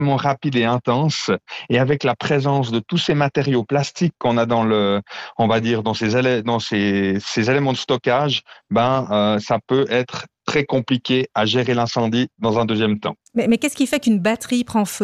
extrêmement rapide et intense. Et avec la présence de tous ces matériaux plastiques qu'on a on va dire, dans ces éléments de stockage, ça peut être très compliqué à gérer l'incendie dans un deuxième temps. Mais qu'est-ce qui fait qu'une batterie prend feu ?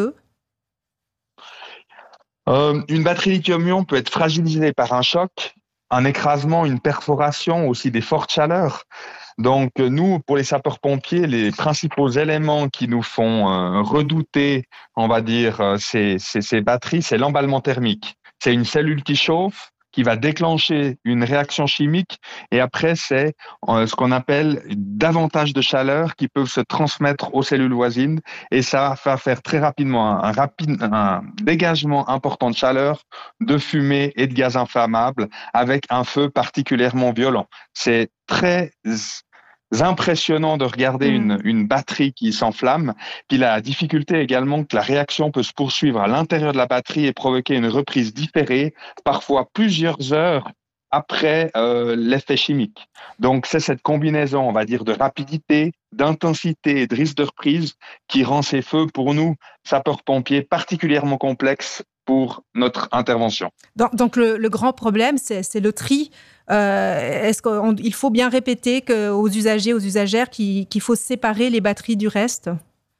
Une batterie lithium-ion peut être fragilisée par un choc, un écrasement, une perforation, aussi des fortes chaleurs. Donc nous, pour les sapeurs-pompiers, les principaux éléments qui nous font redouter, on va dire, ces batteries, c'est l'emballement thermique. C'est une cellule qui chauffe, qui va déclencher une réaction chimique, et après c'est ce qu'on appelle davantage de chaleur qui peuvent se transmettre aux cellules voisines, et ça va faire très rapidement un dégagement important de chaleur, de fumée et de gaz inflammables, avec un feu particulièrement violent. C'est très impressionnant de regarder une batterie qui s'enflamme. Puis la difficulté également que la réaction peut se poursuivre à l'intérieur de la batterie et provoquer une reprise différée, parfois plusieurs heures après l'effet chimique. Donc c'est cette combinaison, on va dire, de rapidité, d'intensité et de risque de reprise qui rend ces feux, pour nous, sapeurs-pompiers, particulièrement complexes pour notre intervention. Donc le grand problème, c'est le tri. Est-ce qu'il faut bien répéter aux usagers, aux usagères qu'il faut séparer les batteries du reste ?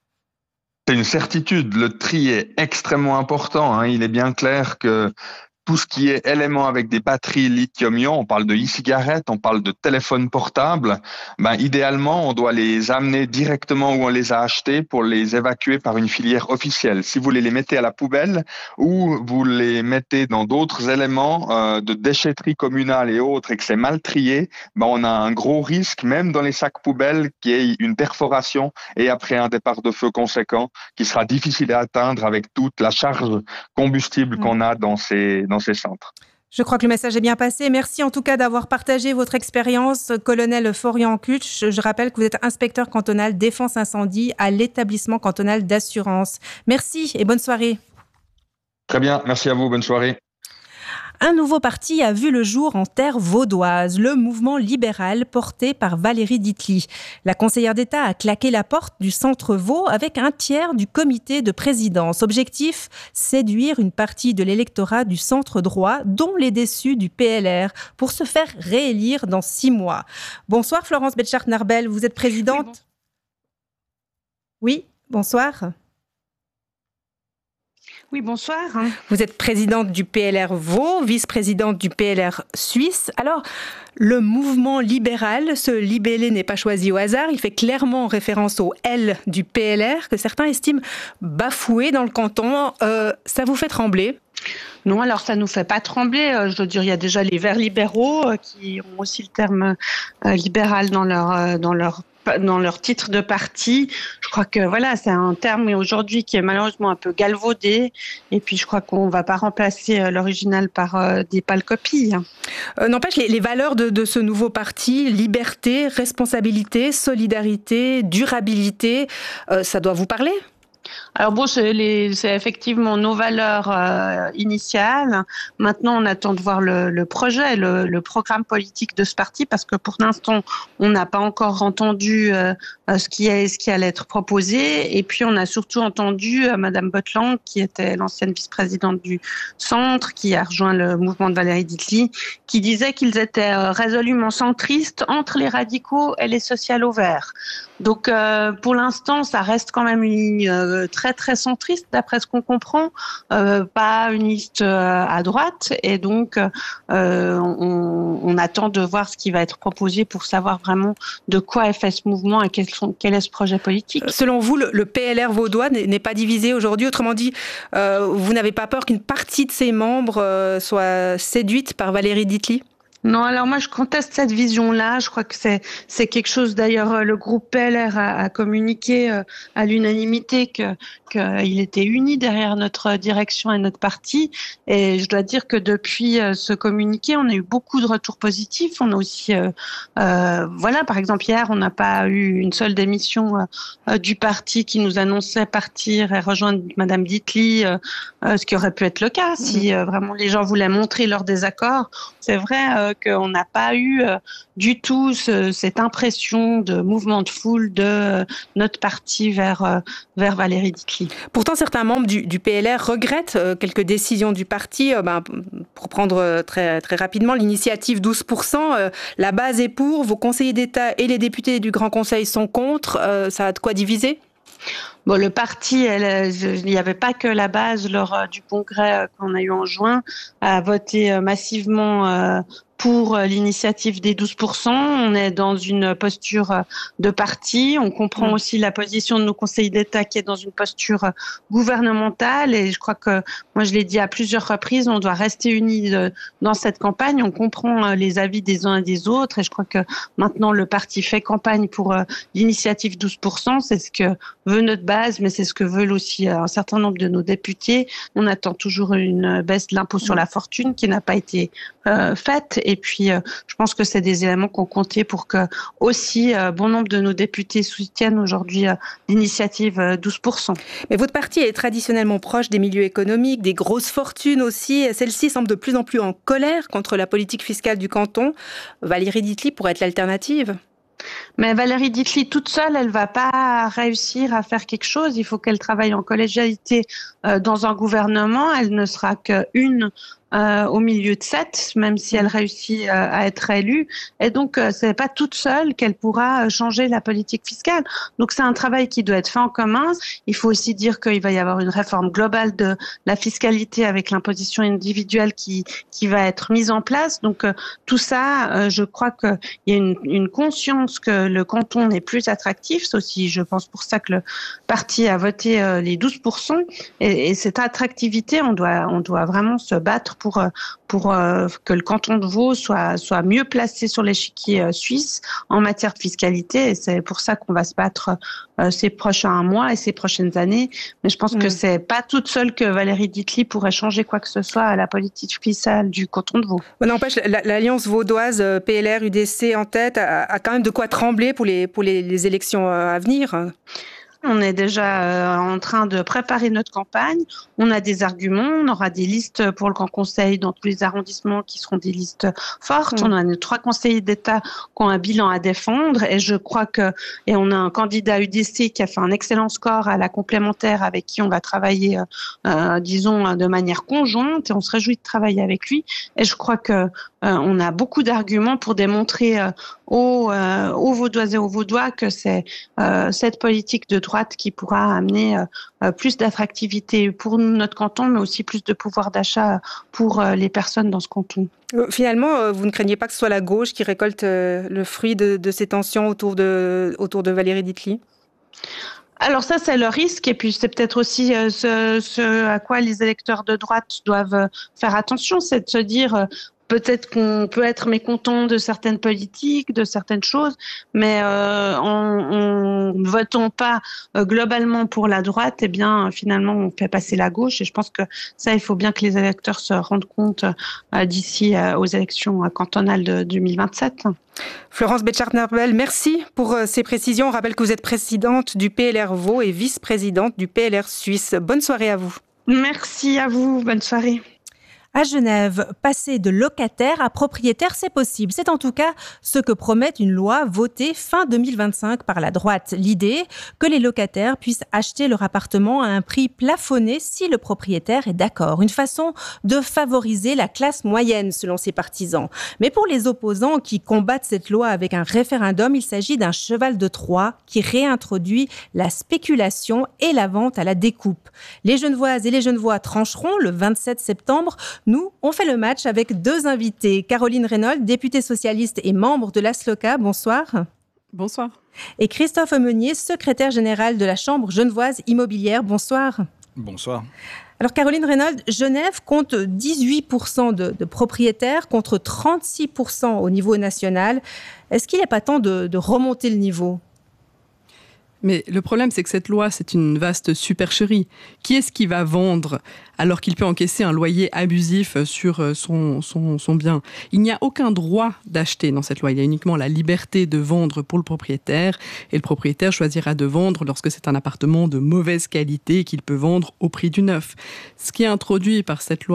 C'est une certitude. Le tri est extrêmement important. Il est bien clair que tout ce qui est éléments avec des batteries lithium-ion, on parle de e-cigarettes, on parle de téléphones portables, idéalement, on doit les amener directement où on les a achetés pour les évacuer par une filière officielle. Si vous les mettez à la poubelle ou vous les mettez dans d'autres éléments de déchetterie communale et autres et que c'est mal trié, on a un gros risque, même dans les sacs poubelles, qu'il y ait une perforation et après un départ de feu conséquent qui sera difficile à atteindre avec toute la charge combustible qu'on a dans ces centres. Je crois que le message est bien passé. Merci en tout cas d'avoir partagé votre expérience, colonel Florian Kutsch. Je rappelle que vous êtes inspecteur cantonal défense incendie à l'établissement cantonal d'assurance. Merci et bonne soirée. Très bien, merci à vous, bonne soirée. Un nouveau parti a vu le jour en terre vaudoise, le mouvement libéral porté par Valérie Ditely. La conseillère d'État a claqué la porte du centre Vaud avec un tiers du comité de présidence. Objectif, séduire une partie de l'électorat du centre droit, dont les déçus du PLR, pour se faire réélire dans 6 mois. Bonsoir Florence Betchart-Narbel, vous êtes présidente ? Oui, bonsoir. Oui, bonsoir. Vous êtes présidente du PLR Vaud, vice-présidente du PLR Suisse. Alors, le mouvement libéral, ce libellé n'est pas choisi au hasard, il fait clairement référence au L du PLR que certains estiment bafoué dans le canton. Ça vous fait trembler ? Non, alors ça nous fait pas trembler. Je veux dire, il y a déjà les Verts libéraux qui ont aussi le terme libéral dans leur titre de parti. Je crois que voilà, c'est un terme aujourd'hui qui est malheureusement un peu galvaudé. Et puis je crois qu'on va pas remplacer l'original par des pâles copies. N'empêche, les valeurs de ce nouveau parti, liberté, responsabilité, solidarité, durabilité, ça doit vous parler ? Alors bon, c'est effectivement nos valeurs initiales. Maintenant, on attend de voir le projet, le programme politique de ce parti, parce que pour l'instant, on n'a pas encore entendu ce qui allait être proposé. Et puis, on a surtout entendu Madame Botland, qui était l'ancienne vice-présidente du centre, qui a rejoint le mouvement de Valérie Ditely, qui disait qu'ils étaient résolument centristes entre les radicaux et les socialos verts. Donc, pour l'instant, ça reste quand même une ligne très très centriste, d'après ce qu'on comprend, pas une liste à droite, et donc on attend de voir ce qui va être proposé pour savoir vraiment de quoi est fait ce mouvement et quel est ce projet politique. Selon vous, le PLR vaudois n'est pas divisé aujourd'hui, autrement dit, vous n'avez pas peur qu'une partie de ses membres soit séduite par Valérie Ditely ? Non, alors moi je conteste cette vision-là. Je crois que c'est quelque chose. D'ailleurs, le groupe PLR a communiqué à l'unanimité qu'il était uni derrière notre direction et notre parti. Et je dois dire que depuis ce communiqué, on a eu beaucoup de retours positifs. On a aussi, voilà, par exemple hier, on n'a pas eu une seule démission du parti qui nous annonçait partir et rejoindre Madame Ditely, ce qui aurait pu être le cas si vraiment les gens voulaient montrer leur désaccord. C'est vrai qu'on n'a pas eu du tout cette impression de mouvement de foule de notre parti vers Valérie Ditli. Pourtant, certains membres du PLR regrettent quelques décisions du parti. Pour prendre très, très rapidement l'initiative 12%, la base est pour, vos conseillers d'État et les députés du Grand Conseil sont contre. Ça a de quoi diviser ? Bon, le parti, il n'y avait pas que la base lors du congrès qu'on a eu en juin, a voté massivement pour l'initiative des 12%. On est dans une posture de parti. On comprend aussi la position de nos conseillers d'État qui est dans une posture gouvernementale. Et je crois que, moi je l'ai dit à plusieurs reprises, on doit rester unis dans cette campagne. On comprend les avis des uns et des autres. Et je crois que maintenant le parti fait campagne pour l'initiative 12%. C'est ce que veut notre base, mais c'est ce que veulent aussi un certain nombre de nos députés. On attend toujours une baisse de l'impôt sur la fortune qui n'a pas été faite. Et puis, je pense que c'est des éléments qu'on comptait pour que aussi bon nombre de nos députés soutiennent aujourd'hui l'initiative 12%. Mais votre parti est traditionnellement proche des milieux économiques, des grosses fortunes aussi. Celle-ci semble de plus en plus en colère contre la politique fiscale du canton. Valérie Ditli pourrait être l'alternative ? Mais Valérie Ditli, toute seule, elle va pas réussir à faire quelque chose. Il faut qu'elle travaille en collégialité dans un gouvernement. Elle ne sera qu'une au milieu de 7, même si elle réussit à être élue. Et donc, c'est pas toute seule qu'elle pourra changer la politique fiscale. Donc, c'est un travail qui doit être fait en commun. Il faut aussi dire qu'il va y avoir une réforme globale de la fiscalité avec l'imposition individuelle qui va être mise en place. Donc, tout ça, je crois qu'il y a une conscience que le canton n'est plus attractif. C'est aussi, je pense, pour ça que le parti a voté les 12%. Et cette attractivité, on doit vraiment se battre pour que le canton de Vaud soit mieux placé sur l'échiquier suisse en matière de fiscalité. Et c'est pour ça qu'on va se battre ces prochains mois et ces prochaines années. Mais je pense que c'est pas toute seule que Valérie Ditli pourrait changer quoi que ce soit à la politique fiscale du canton de Vaud. Bon, n'empêche, l'alliance vaudoise PLR UDC en tête a quand même de quoi trembler pour les élections à venir. On est déjà en train de préparer notre campagne. On a des arguments. On aura des listes pour le Grand Conseil dans tous les arrondissements qui seront des listes fortes. On a 3 conseillers d'État qui ont un bilan à défendre. Et je crois et on a un candidat UDC qui a fait un excellent score à la complémentaire avec qui on va travailler, disons, de manière conjointe. Et on se réjouit de travailler avec lui. Et je crois on a beaucoup d'arguments pour démontrer aux Vaudoises et aux Vaudois que c'est cette politique de droite qui pourra amener plus d'attractivité pour notre canton, mais aussi plus de pouvoir d'achat pour les personnes dans ce canton. Finalement, vous ne craignez pas que ce soit la gauche qui récolte le fruit de ces tensions autour de Valérie Ditli ? Alors ça, c'est le risque, et puis c'est peut-être aussi ce à quoi les électeurs de droite doivent faire attention, c'est de se dire peut-être qu'on peut être mécontent de certaines politiques, de certaines choses, mais en ne votant pas globalement pour la droite, eh bien finalement on fait passer la gauche. Et je pense que ça, il faut bien que les électeurs se rendent compte d'ici aux élections cantonales de 2027. Florence Betchart-Narbel, merci pour ces précisions. On rappelle que vous êtes présidente du PLR Vaud et vice-présidente du PLR Suisse. Bonne soirée à vous. Merci à vous, bonne soirée. À Genève, passer de locataire à propriétaire, c'est possible. C'est en tout cas ce que promet une loi votée fin 2025 par la droite. L'idée, que les locataires puissent acheter leur appartement à un prix plafonné si le propriétaire est d'accord. Une façon de favoriser la classe moyenne, selon ses partisans. Mais pour les opposants qui combattent cette loi avec un référendum, il s'agit d'un cheval de Troie qui réintroduit la spéculation et la vente à la découpe. Les Genevoises et les Genevois trancheront le 27 septembre. Nous, on fait le match avec 2 invités. Caroline Reynolds, députée socialiste et membre de l'ASLOCA, bonsoir. Bonsoir. Et Christophe Meunier, secrétaire général de la Chambre genevoise immobilière, bonsoir. Bonsoir. Alors Caroline Reynolds, Genève compte 18% de propriétaires contre 36% au niveau national. Est-ce qu'il n'est pas temps de remonter le niveau ? Mais le problème, c'est que cette loi, c'est une vaste supercherie. Qui est-ce qui va vendre alors qu'il peut encaisser un loyer abusif sur son bien ? Il n'y a aucun droit d'acheter dans cette loi. Il y a uniquement la liberté de vendre pour le propriétaire. Et le propriétaire choisira de vendre lorsque c'est un appartement de mauvaise qualité qu'il peut vendre au prix du neuf. Ce qui est introduit par cette loi,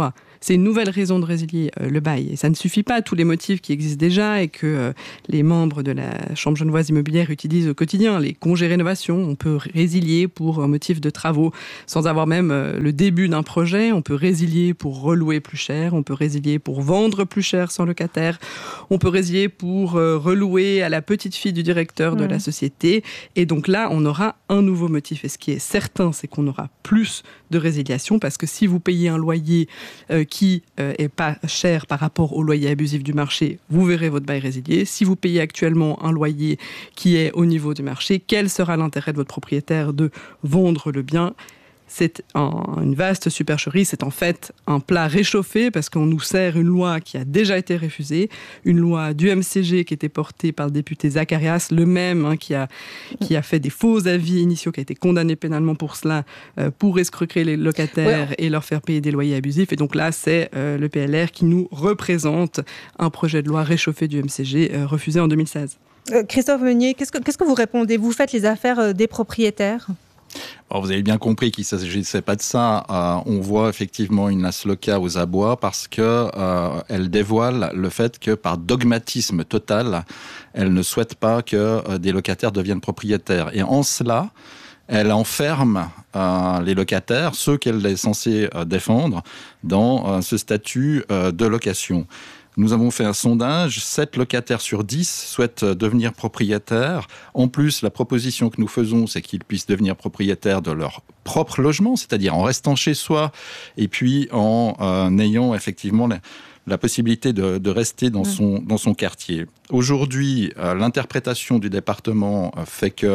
c'est une nouvelle raison de résilier le bail. Et ça ne suffit pas à tous les motifs qui existent déjà et que les membres de la Chambre genevoise immobilière utilisent au quotidien. Les congés rénovation, on peut résilier pour un motif de travaux sans avoir même le début d'un projet. On peut résilier pour relouer plus cher. On peut résilier pour vendre plus cher sans locataire. On peut résilier pour relouer à la petite fille du directeur de la société. Et donc là, on aura un nouveau motif. Et ce qui est certain, c'est qu'on aura plus de résiliation parce que si vous payez un loyer qui est pas cher par rapport au loyer abusif du marché, vous verrez votre bail résilié. Si vous payez actuellement un loyer qui est au niveau du marché, quel sera l'intérêt de votre propriétaire de vendre le bien ? C'est une vaste supercherie, c'est en fait un plat réchauffé parce qu'on nous sert une loi qui a déjà été refusée, une loi du MCG qui était portée par le député Zacharias, le même qui a fait des faux avis initiaux, qui a été condamné pénalement pour cela, pour escroquer les locataires et leur faire payer des loyers abusifs. Et donc là, c'est le PLR qui nous représente un projet de loi réchauffé du MCG refusé en 2016. Christophe Meunier, qu'est-ce que vous répondez ? Vous faites les affaires des propriétaires ? Alors vous avez bien compris qu'il ne s'agissait pas de ça. On voit effectivement une Asloca aux abois parce qu'elle dévoile le fait que par dogmatisme total, elle ne souhaite pas que des locataires deviennent propriétaires. Et en cela, elle enferme les locataires, ceux qu'elle est censée défendre, dans ce statut de location. Nous avons fait un sondage, 7 locataires sur 10 souhaitent devenir propriétaires. En plus, la proposition que nous faisons, c'est qu'ils puissent devenir propriétaires de leur propre logement, c'est-à-dire en restant chez soi et puis en ayant effectivement la possibilité de rester dans son quartier. Aujourd'hui, l'interprétation du département fait que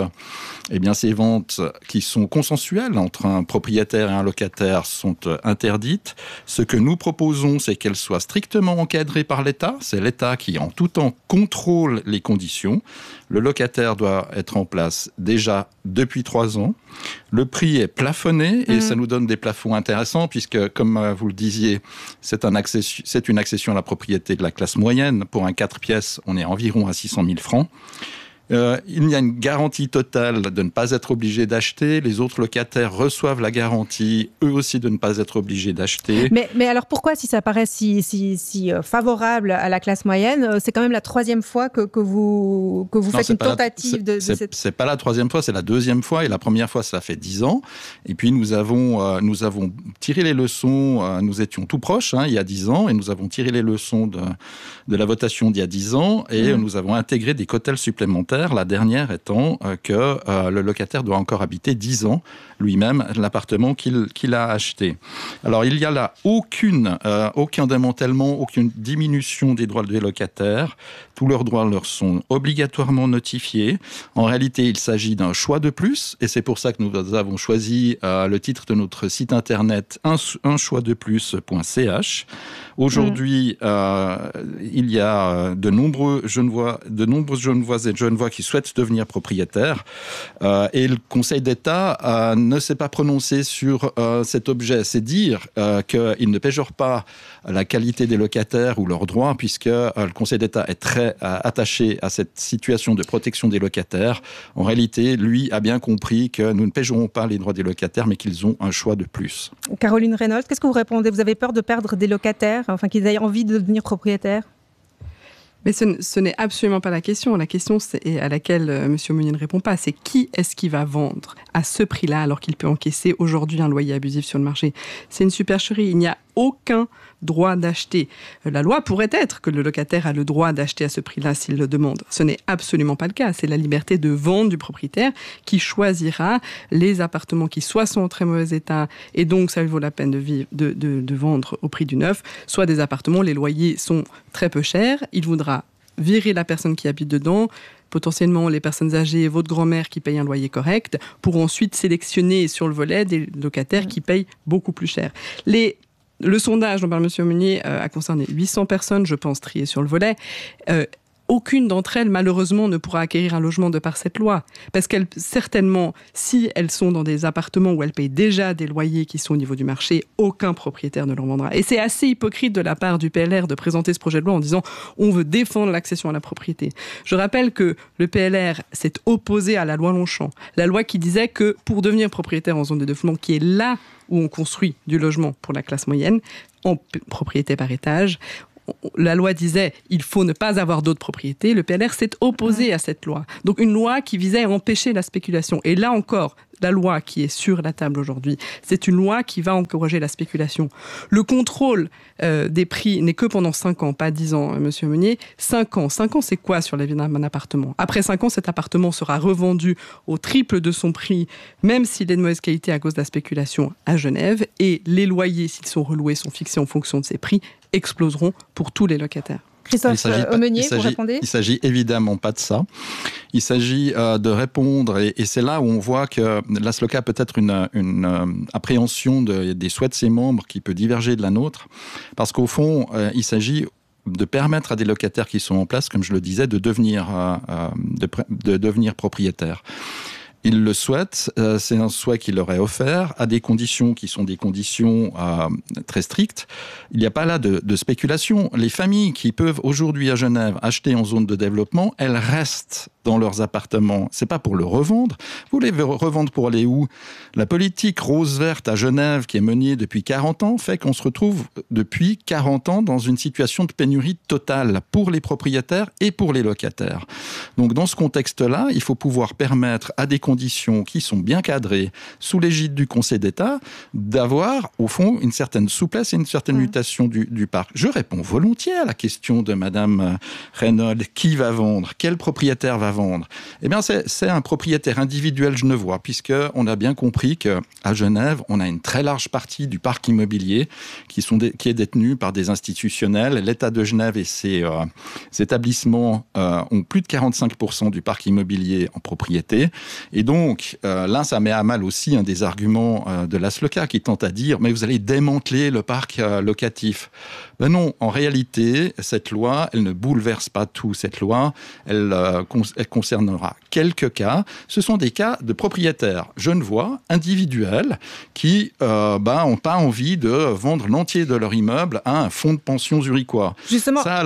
ces ventes qui sont consensuelles entre un propriétaire et un locataire sont interdites. Ce que nous proposons, c'est qu'elles soient strictement encadrées par l'État. C'est l'État qui, en tout temps, contrôle les conditions. Le locataire doit être en place déjà depuis 3 ans. Le prix est plafonné et ça nous donne des plafonds intéressants puisque, comme vous le disiez, c'est une accession à la propriété de la classe moyenne. Pour un 4 pièces, on est environ à 600 000 francs. Il y a une garantie totale de ne pas être obligé d'acheter. Les autres locataires reçoivent la garantie, eux aussi, de ne pas être obligés d'acheter. Mais alors pourquoi, si ça paraît si favorable à la classe moyenne, c'est quand même la 3e fois que vous faites une tentative de cette... C'est pas la 3e fois, c'est la 2e fois. Et la première fois, ça fait 10 ans. Et puis, nous avons tiré les leçons. Nous étions tout proches, il y a 10 ans. Et nous avons tiré les leçons de la votation d'il y a 10 ans. Et nous avons intégré des quotas supplémentaires. La dernière étant que le locataire doit encore habiter 10 ans lui-même l'appartement qu'il a acheté. Alors il n'y a là aucun démantèlement, aucune diminution des droits des locataires. Tous leurs droits leur sont obligatoirement notifiés. En réalité, il s'agit d'un choix de plus et c'est pour ça que nous avons choisi le titre de notre site internet unchoixdeplus.ch. Aujourd'hui, il y a de nombreuses Genevoises et Genevois qui souhaitent devenir propriétaires. Et le Conseil d'État ne s'est pas prononcé sur cet objet. C'est dire qu'il ne péjore pas la qualité des locataires ou leurs droits, puisque le Conseil d'État est très attaché à cette situation de protection des locataires. En réalité, lui a bien compris que nous ne péjorons pas les droits des locataires, mais qu'ils ont un choix de plus. Caroline Reynolds, qu'est-ce que vous répondez ? Vous avez peur de perdre des locataires, enfin qu'ils aient envie de devenir propriétaires ? Mais ce n'est absolument pas la question. La question à laquelle M. Meunier ne répond pas, c'est qui est-ce qui va vendre à ce prix-là alors qu'il peut encaisser aujourd'hui un loyer abusif sur le marché ? C'est une supercherie. Il n'y a aucun droit d'acheter. La loi pourrait être que le locataire a le droit d'acheter à ce prix-là s'il le demande. Ce n'est absolument pas le cas. C'est la liberté de vente du propriétaire qui choisira les appartements qui soit sont en très mauvais état et donc ça lui vaut la peine de vendre au prix du neuf, soit des appartements, les loyers sont très peu chers. Il voudra virer la personne qui habite dedans, potentiellement les personnes âgées, votre grand-mère qui paye un loyer correct, pour ensuite sélectionner sur le volet des locataires qui payent beaucoup plus cher. Le sondage dont parle M. Meunier a concerné 800 personnes, je pense, triées sur le volet. aucune d'entre elles, malheureusement, ne pourra acquérir un logement de par cette loi. Parce qu'elles, certainement, si elles sont dans des appartements où elles payent déjà des loyers qui sont au niveau du marché, aucun propriétaire ne leur vendra. Et c'est assez hypocrite de la part du PLR de présenter ce projet de loi en disant on veut défendre l'accession à la propriété. Je rappelle que le PLR s'est opposé à la loi Longchamp. La loi qui disait que pour devenir propriétaire en zone de développement, qui est là où on construit du logement pour la classe moyenne, en propriété par étage, la loi disait il faut ne pas avoir d'autres propriétés. Le PLR s'est opposé à cette loi. Donc une loi qui visait à empêcher la spéculation. Et là encore, la loi qui est sur la table aujourd'hui, c'est une loi qui va encourager la spéculation. Le contrôle des prix n'est que pendant 5 ans, pas 10 ans, monsieur Meunier. 5 ans, c'est quoi sur la vie d'un appartement ? Après 5 ans, cet appartement sera revendu au triple de son prix, même s'il est de mauvaise qualité à cause de la spéculation à Genève. Et les loyers, s'ils sont reloués, sont fixés en fonction de ces prix, exploseront pour tous les locataires. Christophe Aumenier, vous répondez ? Il s'agit évidemment pas de ça. Il s'agit de répondre, et c'est là où on voit que la SLOCA a peut-être une appréhension des souhaits de ses membres qui peut diverger de la nôtre, parce qu'au fond, il s'agit de permettre à des locataires qui sont en place, comme je le disais, de devenir propriétaires. Ils le souhaitent, c'est un souhait qui leur est offert à des conditions qui sont des conditions très strictes. Il n'y a pas là de spéculation. Les familles qui peuvent aujourd'hui à Genève acheter en zone de développement, elles restent dans leurs appartements. C'est pas pour le revendre. Vous les revendre pour aller où ? La politique rose-verte à Genève qui est menée depuis 40 ans fait qu'on se retrouve depuis 40 ans dans une situation de pénurie totale pour les propriétaires et pour les locataires. Donc dans ce contexte-là, il faut pouvoir permettre à des conditions qui sont bien cadrées sous l'égide du Conseil d'État d'avoir au fond une certaine souplesse et une certaine mutation du parc. Je réponds volontiers à la question de Madame Reynolds. Qui va vendre ? Quel propriétaire va vendre ? Eh bien, c'est un propriétaire individuel genevois, puisqu'on a bien compris qu'à Genève, on a une très large partie du parc immobilier qui est détenu par des institutionnels. L'État de Genève et ses établissements ont plus de 45% du parc immobilier en propriété. Et donc, là, ça met à mal aussi un des arguments de la SLOCA qui tente à dire « mais vous allez démanteler le parc locatif ». Ben non, en réalité, cette loi, elle ne bouleverse pas tout. Cette loi, elle concernera quelques cas. Ce sont des cas de propriétaires genevois, individuels, qui n'ont pas envie de vendre l'entier de leur immeuble à un fonds de pension zurichois. Justement. Ça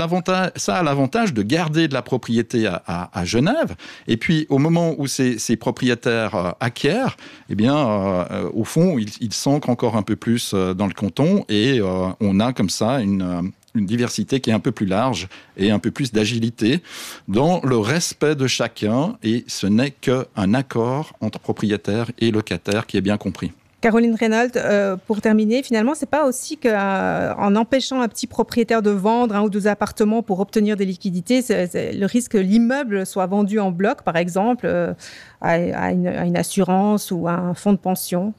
a l'avantage de garder de la propriété à Genève. Et puis, au moment où ces propriétaires acquièrent, eh bien, au fond, ils s'ancrent encore un peu plus dans le canton et on a comme ça une diversité qui est un peu plus large et un peu plus d'agilité dans le respect de chacun. Et ce n'est qu'un accord entre propriétaires et locataires qui est bien compris. Caroline Reynolds, pour terminer, finalement, c'est pas aussi qu'en empêchant un petit propriétaire de vendre 1 ou 2 appartements pour obtenir des liquidités, c'est le risque que l'immeuble soit vendu en bloc, par exemple, à une assurance ou à un fonds de pension.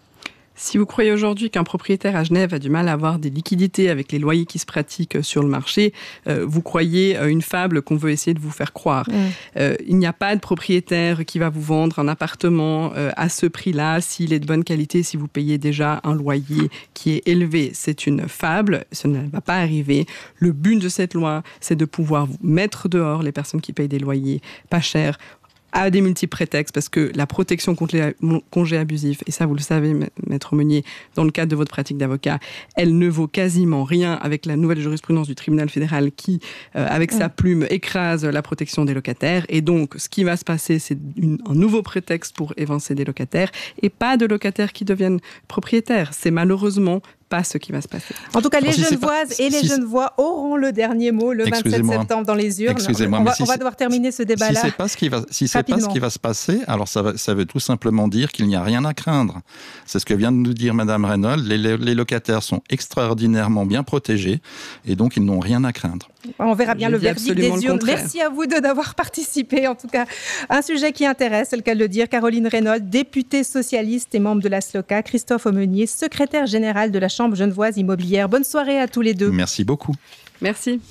Si vous croyez aujourd'hui qu'un propriétaire à Genève a du mal à avoir des liquidités avec les loyers qui se pratiquent sur le marché, vous croyez une fable qu'on veut essayer de vous faire croire. Il n'y a pas de propriétaire qui va vous vendre un appartement à ce prix-là, s'il est de bonne qualité, si vous payez déjà un loyer qui est élevé. C'est une fable, ça ne va pas arriver. Le but de cette loi, c'est de pouvoir mettre dehors les personnes qui payent des loyers pas chers, à des multiples prétextes, parce que la protection contre les congés abusifs, et ça vous le savez, maître Meunier, dans le cadre de votre pratique d'avocat, elle ne vaut quasiment rien avec la nouvelle jurisprudence du tribunal fédéral qui, avec sa plume, écrase la protection des locataires. Et donc, ce qui va se passer, c'est un nouveau prétexte pour évincer des locataires, et pas de locataires qui deviennent propriétaires. C'est malheureusement pas ce qui va se passer. En tout cas, les Genevoises et les Genevois auront le dernier mot le 27 septembre dans les urnes. On va devoir terminer ce débat-là. Si c'est pas ce qui va se passer, alors ça veut tout simplement dire qu'il n'y a rien à craindre. C'est ce que vient de nous dire Madame Reynolds. Les locataires sont extraordinairement bien protégés et donc ils n'ont rien à craindre. On verra bien le verdict des urnes. Merci à vous deux d'avoir participé. En tout cas, un sujet qui intéresse, c'est le cas de le dire. Caroline Reynolds, députée socialiste et membre de la SLOCA. Christophe Aumenier, secrétaire général de la Chambre genevoise immobilière. Bonne soirée à tous les deux. Merci beaucoup. Merci.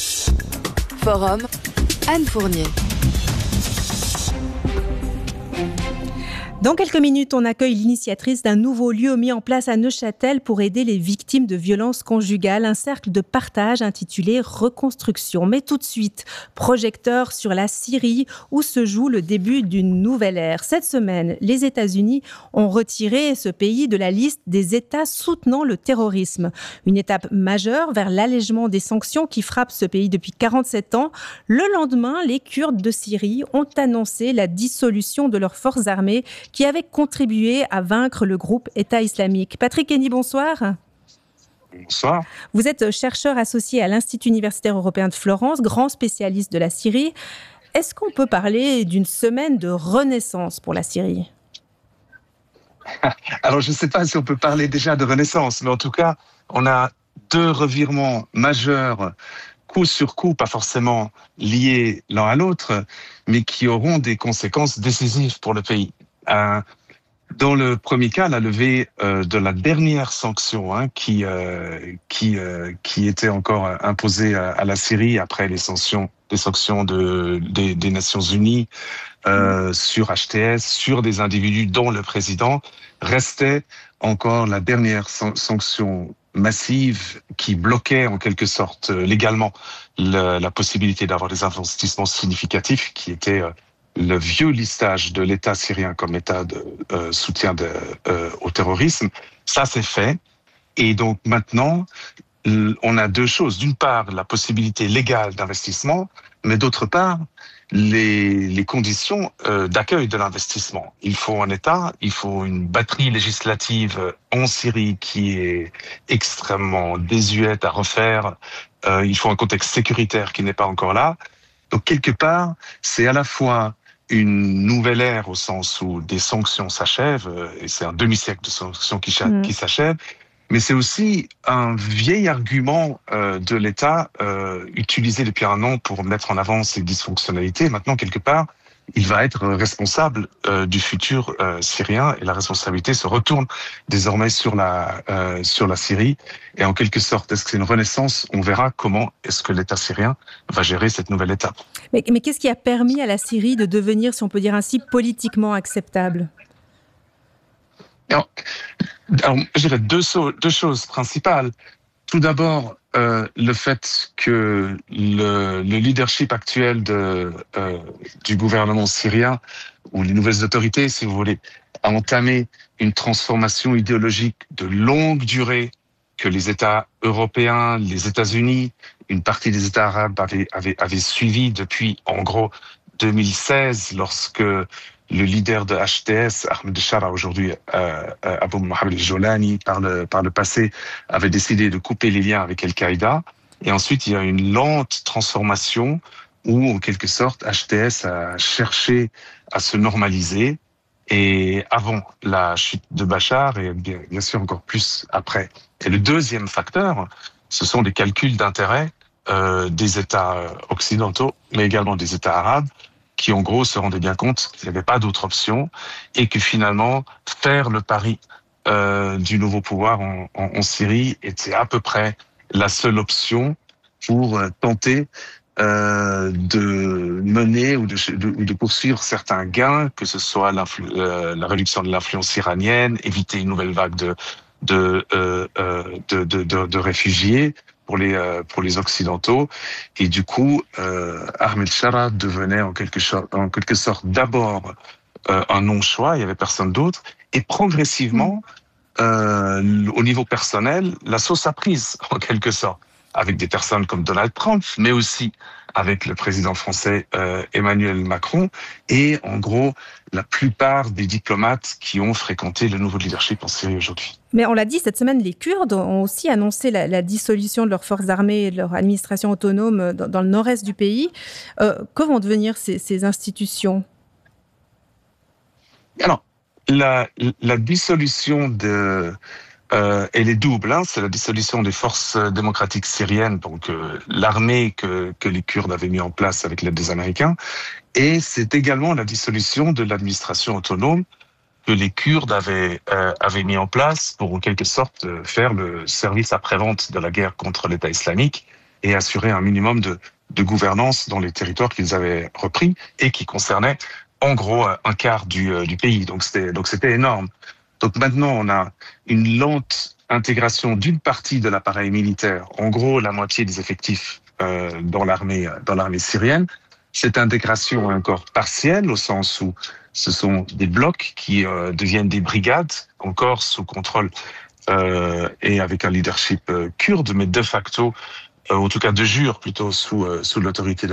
Forum, Anne Fournier. Dans quelques minutes, on accueille l'initiatrice d'un nouveau lieu mis en place à Neuchâtel pour aider les victimes de violences conjugales, un cercle de partage intitulé Reconstruction. Mais tout de suite, projecteur sur la Syrie où se joue le début d'une nouvelle ère. Cette semaine, les États-Unis ont retiré ce pays de la liste des États soutenant le terrorisme. Une étape majeure vers l'allègement des sanctions qui frappent ce pays depuis 47 ans. Le lendemain, les Kurdes de Syrie ont annoncé la dissolution de leurs forces armées qui avait contribué à vaincre le groupe État islamique. Patrick Henny, bonsoir. Bonsoir. Vous êtes chercheur associé à l'Institut universitaire européen de Florence, grand spécialiste de la Syrie. Est-ce qu'on peut parler d'une semaine de renaissance pour la Syrie ? Alors, je ne sais pas si on peut parler déjà de renaissance, mais en tout cas, on a deux revirements majeurs, coup sur coup, pas forcément liés l'un à l'autre, mais qui auront des conséquences décisives pour le pays. Dans le premier cas, la levée de la dernière sanction qui était encore imposée à la Syrie après les sanctions des Nations Unies sur HTS, sur des individus dont le président, restait encore la dernière sanction massive qui bloquait en quelque sorte légalement la possibilité d'avoir des investissements significatifs qui étaient le vieux listage de l'État syrien comme État de soutien au terrorisme. Ça, c'est fait. Et donc maintenant, on a deux choses. D'une part, la possibilité légale d'investissement, mais d'autre part, les conditions d'accueil de l'investissement. Il faut un État, il faut une batterie législative en Syrie qui est extrêmement désuète à refaire. Il faut un contexte sécuritaire qui n'est pas encore là. Donc, quelque part, c'est à la fois une nouvelle ère au sens où des sanctions s'achèvent, et c'est un demi-siècle de sanctions qui s'achèvent, mais c'est aussi un vieil argument de l'État utilisé depuis un an pour mettre en avant ses dysfonctionnalités. Maintenant, quelque part, il va être responsable du futur syrien et la responsabilité se retourne désormais sur la Syrie. Et en quelque sorte, est-ce que c'est une renaissance ? On verra comment est-ce que l'État syrien va gérer cette nouvelle étape. Mais qu'est-ce qui a permis à la Syrie de devenir, si on peut dire ainsi, politiquement acceptable ? Alors, je dirais deux choses principales. Tout d'abord, le fait que le leadership actuel du gouvernement syrien, ou les nouvelles autorités, si vous voulez, a entamé une transformation idéologique de longue durée que les États européens, les États-Unis, une partie des États arabes avaient suivi depuis, en gros, 2016, lorsque le leader de HTS, Ahmed Shara, aujourd'hui Abu Mohamed al-Jolani, par le passé, avait décidé de couper les liens avec Al-Qaïda. Et ensuite, il y a une lente transformation où, en quelque sorte, HTS a cherché à se normaliser. Et avant la chute de Bachar, et bien sûr encore plus après. Et le deuxième facteur, ce sont des calculs d'intérêt des États occidentaux, mais également des États arabes, qui en gros se rendaient bien compte qu'il n'y avait pas d'autre option et que finalement faire le pari du nouveau pouvoir en Syrie était à peu près la seule option pour tenter de mener ou de poursuivre certains gains, que ce soit la réduction de l'influence iranienne, éviter une nouvelle vague de réfugiés pour les occidentaux. Et du coup, Ahmed Shara devenait en quelque sorte d'abord un non-choix, il y avait personne d'autre, et progressivement, au niveau personnel, la sauce a prise en quelque sorte, avec des personnes comme Donald Trump, mais aussi avec le président français Emmanuel Macron, et en gros, la plupart des diplomates qui ont fréquenté le nouveau leadership en Syrie aujourd'hui. Mais on l'a dit, cette semaine, les Kurdes ont aussi annoncé la dissolution de leurs forces armées et de leur administration autonome dans le nord-est du pays. Que vont devenir ces institutions ? Alors, la dissolution elle est double. C'est la dissolution des forces démocratiques syriennes, donc l'armée que les Kurdes avaient mis en place avec l'aide des Américains, et c'est également la dissolution de l'administration autonome que les Kurdes avaient mis en place pour en quelque sorte faire le service après-vente de la guerre contre l'État islamique et assurer un minimum de gouvernance dans les territoires qu'ils avaient repris et qui concernaient en gros un quart du pays. Donc c'était énorme. Donc maintenant, on a une lente intégration d'une partie de l'appareil militaire, en gros la moitié des effectifs dans l'armée syrienne. Cette intégration est encore partielle au sens où ce sont des blocs qui deviennent des brigades, encore sous contrôle et avec un leadership kurde, mais de facto, en tout cas de jure plutôt sous l'autorité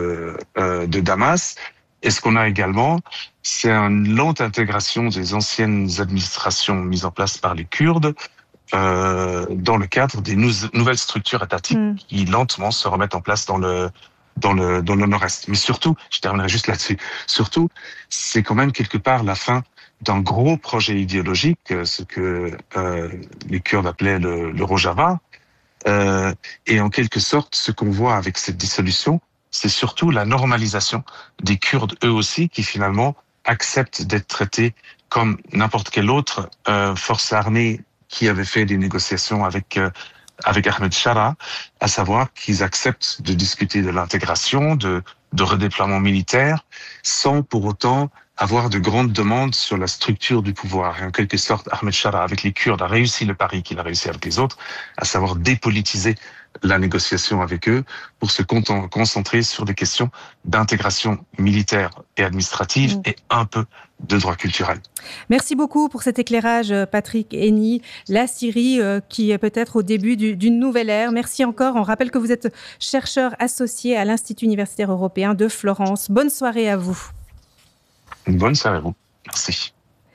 de Damas. Et ce qu'on a également, c'est une lente intégration des anciennes administrations mises en place par les Kurdes dans le cadre des nouvelles structures étatiques qui lentement se remettent en place dans le nord-est. Mais surtout, je terminerai juste là-dessus, surtout, c'est quand même quelque part la fin d'un gros projet idéologique, ce que les Kurdes appelaient le Rojava. Et en quelque sorte, ce qu'on voit avec cette dissolution, c'est surtout la normalisation des Kurdes eux aussi, qui finalement acceptent d'être traités comme n'importe quelle autre force armée qui avait fait des négociations avec Ahmed Shara, à savoir qu'ils acceptent de discuter de l'intégration, de redéploiement militaire, sans pour autant avoir de grandes demandes sur la structure du pouvoir. Et en quelque sorte, Ahmed Shara, avec les Kurdes, a réussi le pari qu'il a réussi avec les autres, à savoir dépolitiser la négociation avec eux pour se concentrer sur des questions d'intégration militaire et administrative et un peu de droit culturel. Merci beaucoup pour cet éclairage, Patrick Henny. La Syrie qui est peut-être au début d'une nouvelle ère. Merci encore. On rappelle que vous êtes chercheur associé à l'Institut universitaire européen de Florence. Bonne soirée à vous. Une bonne soirée à vous. Merci.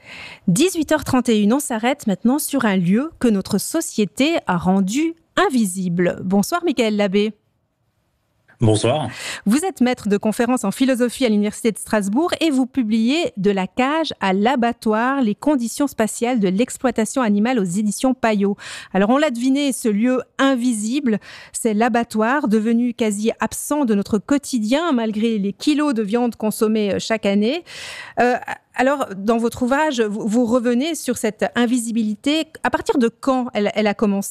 18h31, on s'arrête maintenant sur un lieu que notre société a rendu invisible. Bonsoir Michael Labbé. Bonsoir. Vous êtes maître de conférences en philosophie à l'Université de Strasbourg et vous publiez De la cage à l'abattoir, les conditions spatiales de l'exploitation animale aux éditions Payot. Alors on l'a deviné, ce lieu invisible, c'est l'abattoir devenu quasi absent de notre quotidien malgré les kilos de viande consommés chaque année. Alors, dans votre ouvrage, vous revenez sur cette invisibilité. À partir de quand elle a commencé ?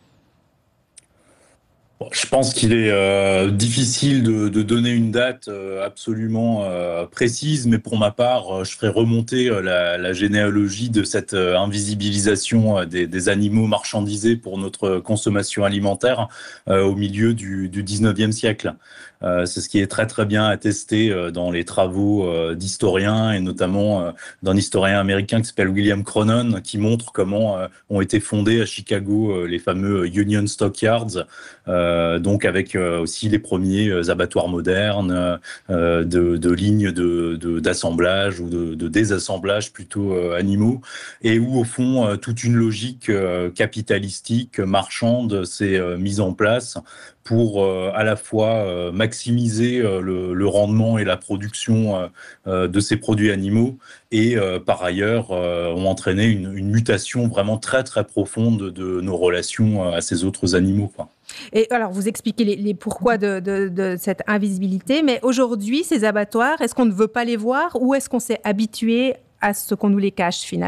Je pense qu'il est difficile de donner une date absolument précise, mais pour ma part, je ferai remonter la généalogie de cette invisibilisation des animaux marchandisés pour notre consommation alimentaire au milieu du 19e siècle. C'est ce qui est très très bien attesté dans les travaux d'historiens et notamment d'un historien américain qui s'appelle William Cronon, qui montre comment ont été fondés à Chicago les fameux Union Stockyards, donc avec aussi les premiers abattoirs modernes de lignes d'assemblage ou de désassemblage plutôt animaux, et où au fond toute une logique capitalistique marchande s'est mise en place pour à la fois maximiser le rendement et la production de ces produits animaux et par ailleurs ont entraîné une mutation vraiment très très profonde de nos relations à ces autres animaux, quoi. Et alors, vous expliquez les pourquoi de cette invisibilité, mais aujourd'hui, ces abattoirs, est-ce qu'on ne veut pas les voir ou est-ce qu'on s'est habitué à ce qu'on nous les cache finalement ?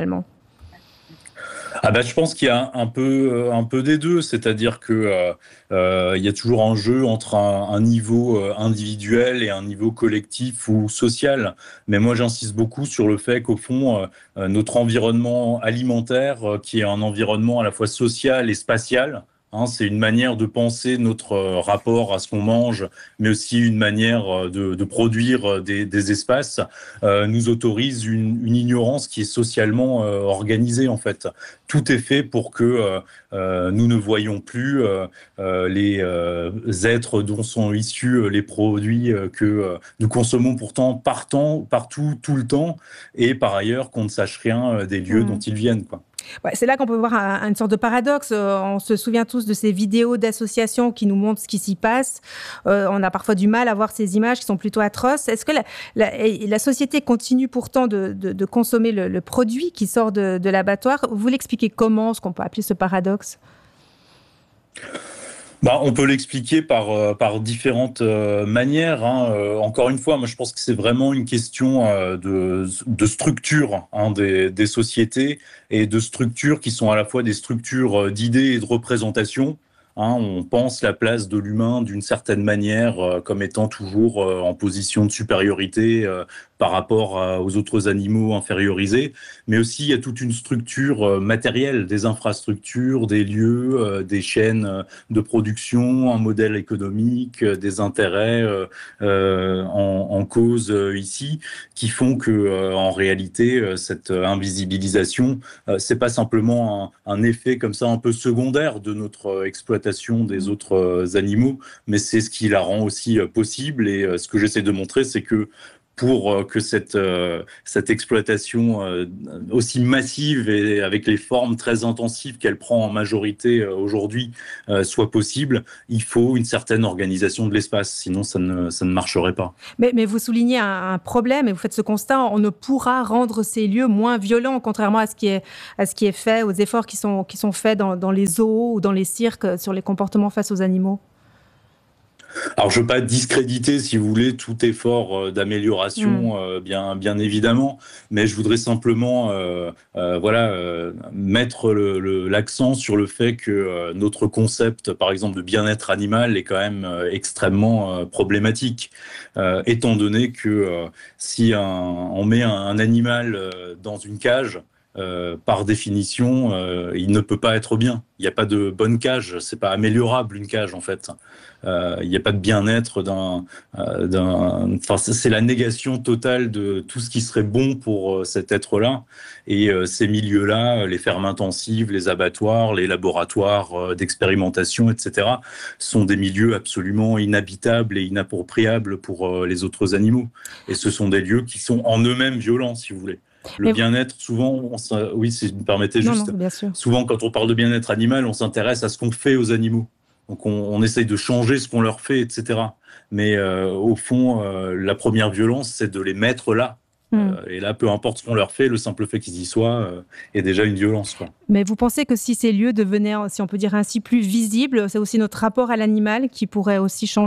Je pense qu'il y a un peu des deux, c'est-à-dire que il y a toujours un jeu entre un niveau individuel et un niveau collectif ou social. Mais moi, j'insiste beaucoup sur le fait qu'au fond, notre environnement alimentaire, qui est un environnement à la fois social et spatial, c'est une manière de penser notre rapport à ce qu'on mange, mais aussi une manière de produire des espaces, nous autorise une ignorance qui est socialement organisée en fait. Tout est fait pour que nous ne voyions plus les êtres dont sont issus les produits que nous consommons pourtant partout, tout le temps, et par ailleurs qu'on ne sache rien des lieux dont ils viennent, quoi. Ouais, c'est là qu'on peut voir une sorte de paradoxe. On se souvient tous de ces vidéos d'associations qui nous montrent ce qui s'y passe. On a parfois du mal à voir ces images qui sont plutôt atroces. Est-ce que la société continue pourtant de consommer le produit qui sort de l'abattoir ? Vous l'expliquez comment, ce qu'on peut appeler ce paradoxe ? On peut l'expliquer par différentes manières. Encore une fois, moi je pense que c'est vraiment une question de structure des sociétés et de structures qui sont à la fois des structures d'idées et de représentation. On pense la place de l'humain d'une certaine manière comme étant toujours en position de supériorité par rapport aux autres animaux infériorisés, mais aussi il y a toute une structure matérielle, des infrastructures, des lieux, des chaînes de production, un modèle économique, des intérêts en cause ici, qui font que en réalité cette invisibilisation, c'est pas simplement un effet comme ça un peu secondaire de notre exploitation des autres animaux, mais c'est ce qui la rend aussi possible. Et ce que j'essaie de montrer, c'est que pour que cette exploitation aussi massive et avec les formes très intensives qu'elle prend en majorité aujourd'hui soit possible, il faut une certaine organisation de l'espace, sinon ça ne marcherait pas. Mais vous soulignez un problème et vous faites ce constat, on ne pourra rendre ces lieux moins violents, contrairement à ce qui est fait, aux efforts qui sont faits dans les zoos ou dans les cirques sur les comportements face aux animaux. Alors, je ne veux pas discréditer, si vous voulez, tout effort d'amélioration, bien évidemment, mais je voudrais simplement mettre l'accent sur le fait que notre concept, par exemple, de bien-être animal est quand même extrêmement problématique, étant donné que si on met un animal dans une cage, par définition, il ne peut pas être bien. Il n'y a pas de bonne cage, c'est pas améliorable une cage en fait. Il n'y a pas de bien-être c'est la négation totale de tout ce qui serait bon pour cet être-là. Et ces milieux-là, les fermes intensives, les abattoirs, les laboratoires d'expérimentation, etc., sont des milieux absolument inhabitables et inappropriables pour les autres animaux. Et ce sont des lieux qui sont en eux-mêmes violents, si vous voulez. Le bien-être, souvent, oui, si vous me permettez juste, souvent quand on parle de bien-être animal, on s'intéresse à ce qu'on fait aux animaux. Donc on essaye de changer ce qu'on leur fait, etc. Mais au fond, la première violence, c'est de les mettre là. Et là, peu importe ce qu'on leur fait, le simple fait qu'ils y soient est déjà une violence, quoi. Mais vous pensez que si ces lieux devenaient, si on peut dire ainsi, plus visibles, c'est aussi notre rapport à l'animal qui pourrait aussi changer ?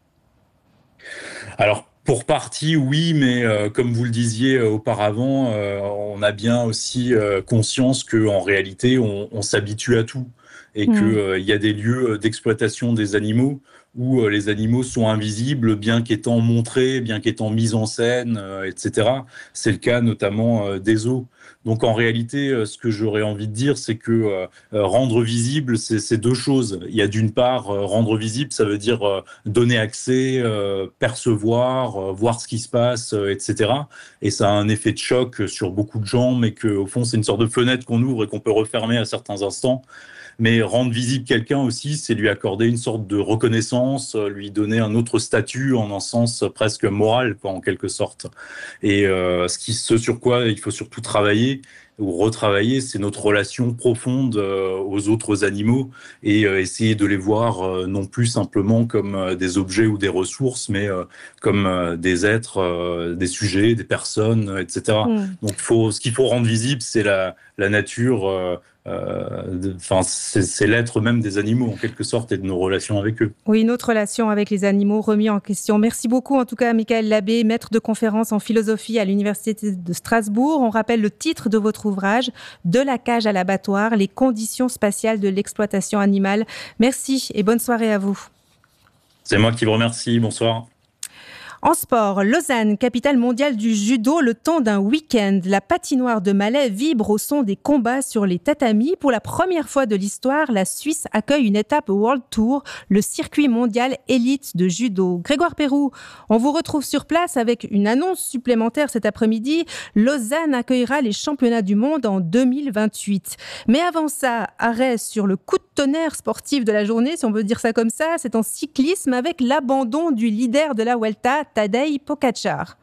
Alors, pour partie, oui, mais comme vous le disiez auparavant, on a bien aussi conscience qu'en réalité, on s'habitue à tout et qu'il y a des lieux d'exploitation des animaux où les animaux sont invisibles, bien qu'étant montrés, bien qu'étant mis en scène, etc. C'est le cas notamment des zoos. Donc en réalité, ce que j'aurais envie de dire, c'est que rendre visible, c'est deux choses. Il y a d'une part, rendre visible, ça veut dire donner accès, percevoir, voir ce qui se passe, etc. Et ça a un effet de choc sur beaucoup de gens, mais qu'au fond, c'est une sorte de fenêtre qu'on ouvre et qu'on peut refermer à certains instants. Mais rendre visible quelqu'un aussi, c'est lui accorder une sorte de reconnaissance, lui donner un autre statut en un sens presque moral, quoi, en quelque sorte. Et ce sur quoi il faut surtout travailler ou retravailler, c'est notre relation profonde aux autres animaux et essayer de les voir non plus simplement comme des objets ou des ressources, mais comme des êtres, des sujets, des personnes, etc. Donc ce qu'il faut rendre visible, c'est la nature. C'est l'être même des animaux en quelque sorte et de nos relations avec eux. Oui, notre relation avec les animaux remis en question. Merci beaucoup en tout cas Michael Labbé, maître de conférence en philosophie à l'Université de Strasbourg. On rappelle le titre de votre ouvrage, De la cage à l'abattoir, les conditions spatiales de l'exploitation animale. Merci et bonne soirée à vous. C'est moi qui vous remercie, bonsoir. En sport, Lausanne, capitale mondiale du judo, le temps d'un week-end. La patinoire de Malais vibre au son des combats sur les tatamis. Pour la première fois de l'histoire, la Suisse accueille une étape World Tour, le circuit mondial élite de judo. Grégoire Pérou, on vous retrouve sur place avec une annonce supplémentaire cet après-midi. Lausanne accueillera les championnats du monde en 2028. Mais avant ça, arrêt sur le coup de tonnerre sportif de la journée, si on veut dire ça comme ça, c'est en cyclisme avec l'abandon du leader de la Vuelta, Tadej Pogačar.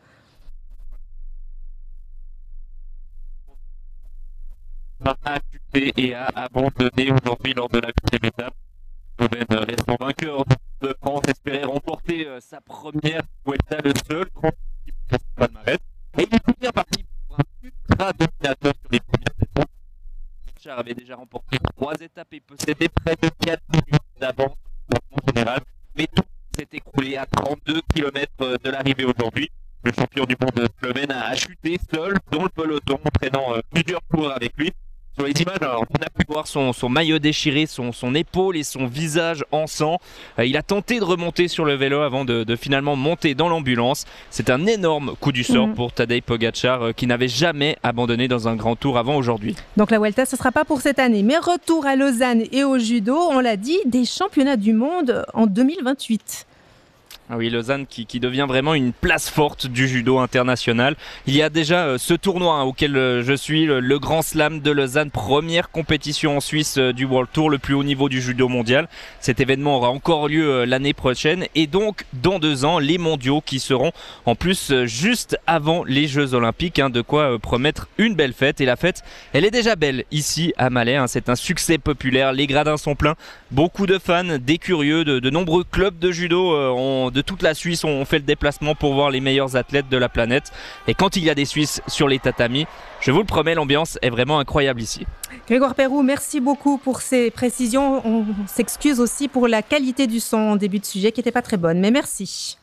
A chuté et a abandonné aujourd'hui lors de la 8e étape. Slovène restant vainqueur de France, espérait remporter sa première Vuelta, le seul grand palmarès. Et il est bien parti pour un ultra dominateur sur les premières étapes. Pogačar avait déjà remporté 3 étapes et possédait près de 4 minutes d'avance en général. Mais tout s'est écroulé à 32 km de l'arrivée aujourd'hui. Le champion du monde slovène a chuté seul dans le peloton, entraînant plusieurs coureurs avec lui. Sur les images, alors, on a pu voir son maillot déchiré, son épaule et son visage en sang. Il a tenté de remonter sur le vélo avant de finalement monter dans l'ambulance. C'est un énorme coup du sort pour Tadej Pogačar qui n'avait jamais abandonné dans un grand tour avant aujourd'hui. Donc la Vuelta, ce ne sera pas pour cette année. Mais retour à Lausanne et au judo, on l'a dit, des championnats du monde en 2028. Ah oui, Lausanne qui devient vraiment une place forte du judo international. Il y a déjà ce tournoi auquel je suis, le Grand Slam de Lausanne, première compétition en Suisse du World Tour, le plus haut niveau du judo mondial. Cet événement aura encore lieu l'année prochaine et donc dans 2 ans, les mondiaux qui seront en plus juste avant les Jeux Olympiques. De quoi promettre une belle fête. Et la fête, elle est déjà belle ici à Malais. C'est un succès populaire, les gradins sont pleins. Beaucoup de fans, des curieux, de nombreux clubs de judo de toute la Suisse ont fait le déplacement pour voir les meilleurs athlètes de la planète. Et quand il y a des Suisses sur les tatamis, je vous le promets, l'ambiance est vraiment incroyable ici. Grégoire Perroux, merci beaucoup pour ces précisions. On s'excuse aussi pour la qualité du son en début de sujet qui n'était pas très bonne, mais merci.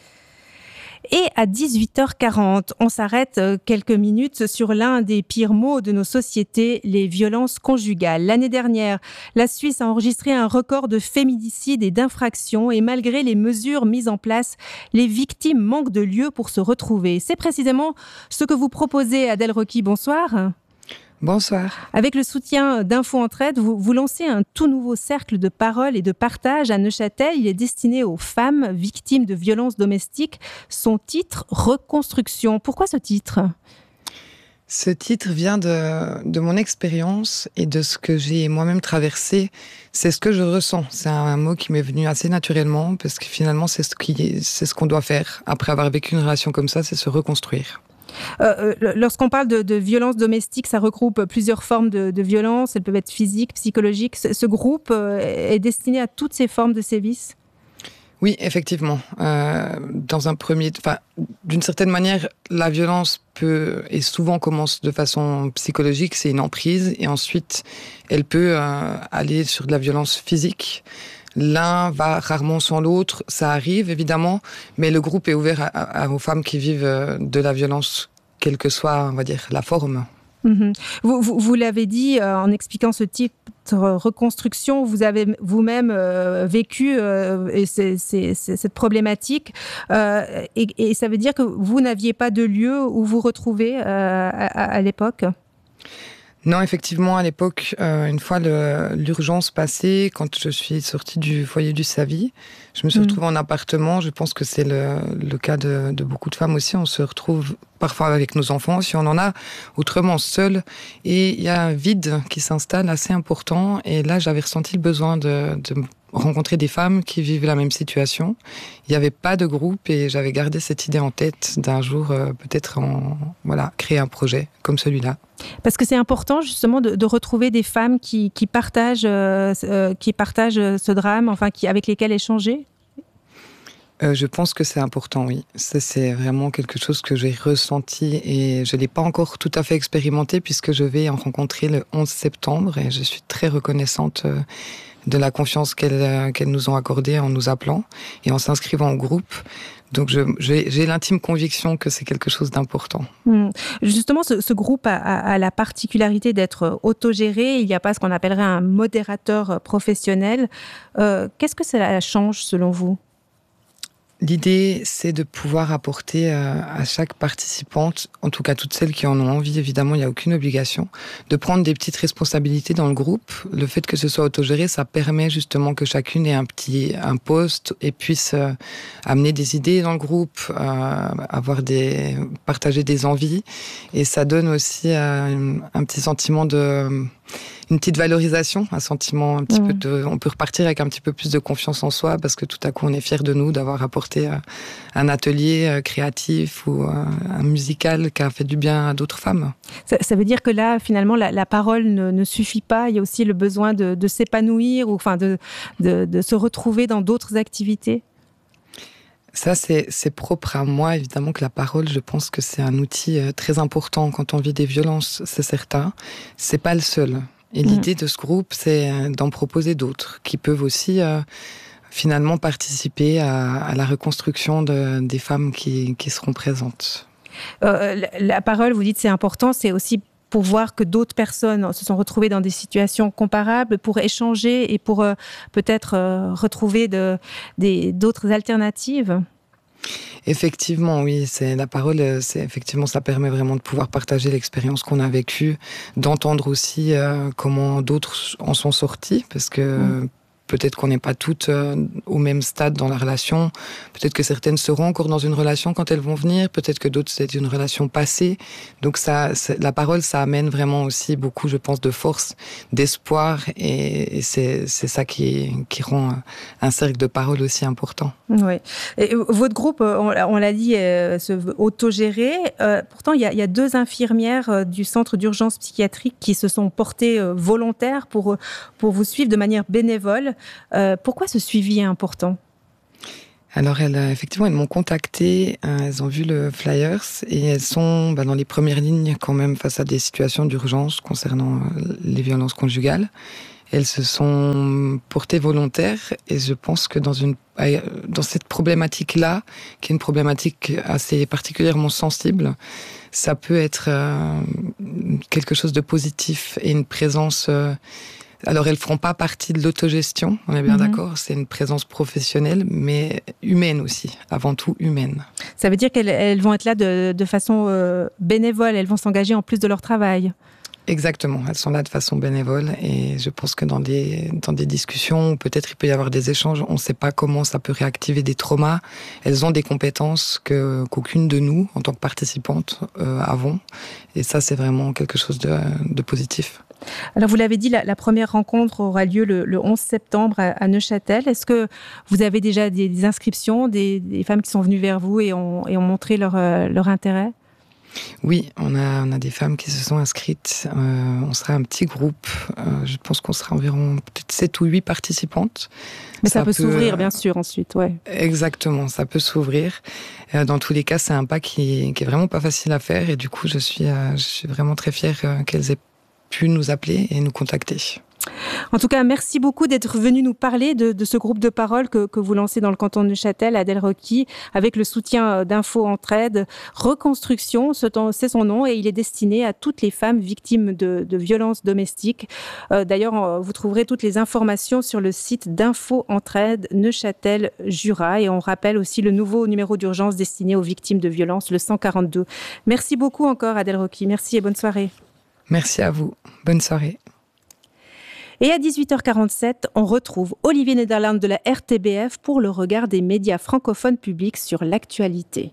Et à 18h40, on s'arrête quelques minutes sur l'un des pires maux de nos sociétés, les violences conjugales. L'année dernière, la Suisse a enregistré un record de féminicides et d'infractions et malgré les mesures mises en place, les victimes manquent de lieux pour se retrouver. C'est précisément ce que vous proposez, Adèle Rocky. Bonsoir. Bonsoir. Avec le soutien d'Info Entraide, vous lancez un tout nouveau cercle de parole et de partage à Neuchâtel. Il est destiné aux femmes victimes de violences domestiques. Son titre, Reconstruction. Pourquoi ce titre ? Ce titre vient de mon expérience et de ce que j'ai moi-même traversé. C'est ce que je ressens. C'est un mot qui m'est venu assez naturellement parce que finalement, c'est ce qu'on doit faire. Après avoir vécu une relation comme ça, c'est se reconstruire. Lorsqu'on parle de violences domestiques, ça regroupe plusieurs formes de violences. Elles peuvent être physiques, psychologiques. Ce groupe est destiné à toutes ces formes de sévices ? Oui, effectivement. D'une certaine manière, la violence et souvent commence de façon psychologique, c'est une emprise, et ensuite, elle peut aller sur de la violence physique. L'un va rarement sans l'autre, ça arrive évidemment, mais le groupe est ouvert aux femmes qui vivent de la violence, quelle que soit, on va dire, la forme. Vous l'avez dit en expliquant ce titre reconstruction, vous avez vous-même vécu cette problématique et ça veut dire que vous n'aviez pas de lieu où vous retrouver à l'époque ? Non, effectivement, à l'époque, une fois l'urgence passée, quand je suis sortie du foyer du Savy, je me suis retrouvée en appartement. Je pense que c'est le cas de beaucoup de femmes aussi. On se retrouve parfois avec nos enfants, si on en a, autrement seul. Et il y a un vide qui s'installe assez important. Et là, j'avais ressenti le besoin de rencontrer des femmes qui vivent la même situation. Il n'y avait pas de groupe et j'avais gardé cette idée en tête d'un jour peut-être créer un projet comme celui-là. Parce que c'est important justement de retrouver des femmes qui partagent ce drame, avec lesquelles échanger. Je pense que c'est important, oui. Ça, c'est vraiment quelque chose que j'ai ressenti et je ne l'ai pas encore tout à fait expérimenté puisque je vais en rencontrer le 11 septembre et je suis très reconnaissante de la confiance qu'elles nous ont accordée en nous appelant et en s'inscrivant au groupe. Donc j'ai l'intime conviction que c'est quelque chose d'important. Justement, ce groupe a la particularité d'être autogéré. Il n'y a pas ce qu'on appellerait un modérateur professionnel. Qu'est-ce que ça change selon vous ? L'idée, c'est de pouvoir apporter à chaque participante, en tout cas toutes celles qui en ont envie, évidemment, il n'y a aucune obligation, de prendre des petites responsabilités dans le groupe. Le fait que ce soit autogéré, ça permet justement que chacune ait un poste et puisse amener des idées dans le groupe, partager des envies. Et ça donne aussi un petit sentiment une petite valorisation, un sentiment un petit peu on peut repartir avec un petit peu plus de confiance en soi parce que tout à coup on est fier de nous d'avoir apporté un atelier créatif ou un musical qui a fait du bien à d'autres femmes. Ça veut dire que là finalement la parole ne suffit pas, il y a aussi le besoin de s'épanouir ou de se retrouver dans d'autres activités. Ça, c'est propre à moi, évidemment, que la parole, je pense que c'est un outil très important quand on vit des violences, c'est certain. C'est pas le seul. Et l'idée de ce groupe, c'est d'en proposer d'autres qui peuvent aussi finalement participer à la reconstruction des femmes qui seront présentes. La parole, vous dites, c'est important, c'est aussi pour voir que d'autres personnes se sont retrouvées dans des situations comparables, pour échanger et pour peut-être retrouver d'autres alternatives? Effectivement, oui, la parole, effectivement, ça permet vraiment de pouvoir partager l'expérience qu'on a vécue, d'entendre aussi comment d'autres en sont sortis, parce que peut-être qu'on n'est pas toutes au même stade dans la relation. Peut-être que certaines seront encore dans une relation quand elles vont venir. Peut-être que d'autres, c'est une relation passée. Donc la parole, ça amène vraiment aussi beaucoup, je pense, de force, d'espoir. Et c'est ça qui rend un cercle de parole aussi important. Oui. Et votre groupe, on l'a dit, se autogéré. Pourtant, il y a 2 infirmières du centre d'urgence psychiatrique qui se sont portées volontaires pour vous suivre de manière bénévole. Pourquoi ce suivi est important? Alors, effectivement, elles m'ont contactée, elles ont vu le flyers et elles sont dans les premières lignes quand même face à des situations d'urgence concernant les violences conjugales. Elles se sont portées volontaires et je pense que dans cette problématique-là, qui est une problématique assez particulièrement sensible, ça peut être quelque chose de positif et une présence... Alors, elles ne feront pas partie de l'autogestion, on est bien d'accord, c'est une présence professionnelle, mais humaine aussi, avant tout humaine. Ça veut dire qu'elles vont être là de façon bénévole, elles vont s'engager en plus de leur travail? Exactement, elles sont là de façon bénévole et je pense que dans des discussions, peut-être il peut y avoir des échanges, on ne sait pas comment ça peut réactiver des traumas. Elles ont des compétences qu'aucune de nous, en tant que participantes, avons. Et ça, c'est vraiment quelque chose de positif. Alors, vous l'avez dit, la première rencontre aura lieu le 11 septembre à Neuchâtel. Est-ce que vous avez déjà des inscriptions, des femmes qui sont venues vers vous et ont montré leur intérêt? Oui, on a des femmes qui se sont inscrites. On sera un petit groupe. Je pense qu'on sera environ peut-être 7 ou 8 participantes. Mais ça peut s'ouvrir, bien sûr, ensuite, ouais. Exactement, ça peut s'ouvrir. Dans tous les cas, c'est un pas qui est vraiment pas facile à faire. Et du coup, je suis vraiment très fière qu'elles aient pu nous appeler et nous contacter. En tout cas, merci beaucoup d'être venu nous parler de ce groupe de parole que vous lancez dans le canton de Neuchâtel, Adèle Rocky, avec le soutien d'Info Entraide. Reconstruction, c'est son nom, et il est destiné à toutes les femmes victimes de violences domestiques. D'ailleurs, vous trouverez toutes les informations sur le site d'Info Entraide Neuchâtel Jura. Et on rappelle aussi le nouveau numéro d'urgence destiné aux victimes de violences, le 142. Merci beaucoup encore, Adèle Rocky. Merci et bonne soirée. Merci à vous. Bonne soirée. Et à 18h47, on retrouve Olivier Nederland de la RTBF pour le regard des médias francophones publics sur l'actualité.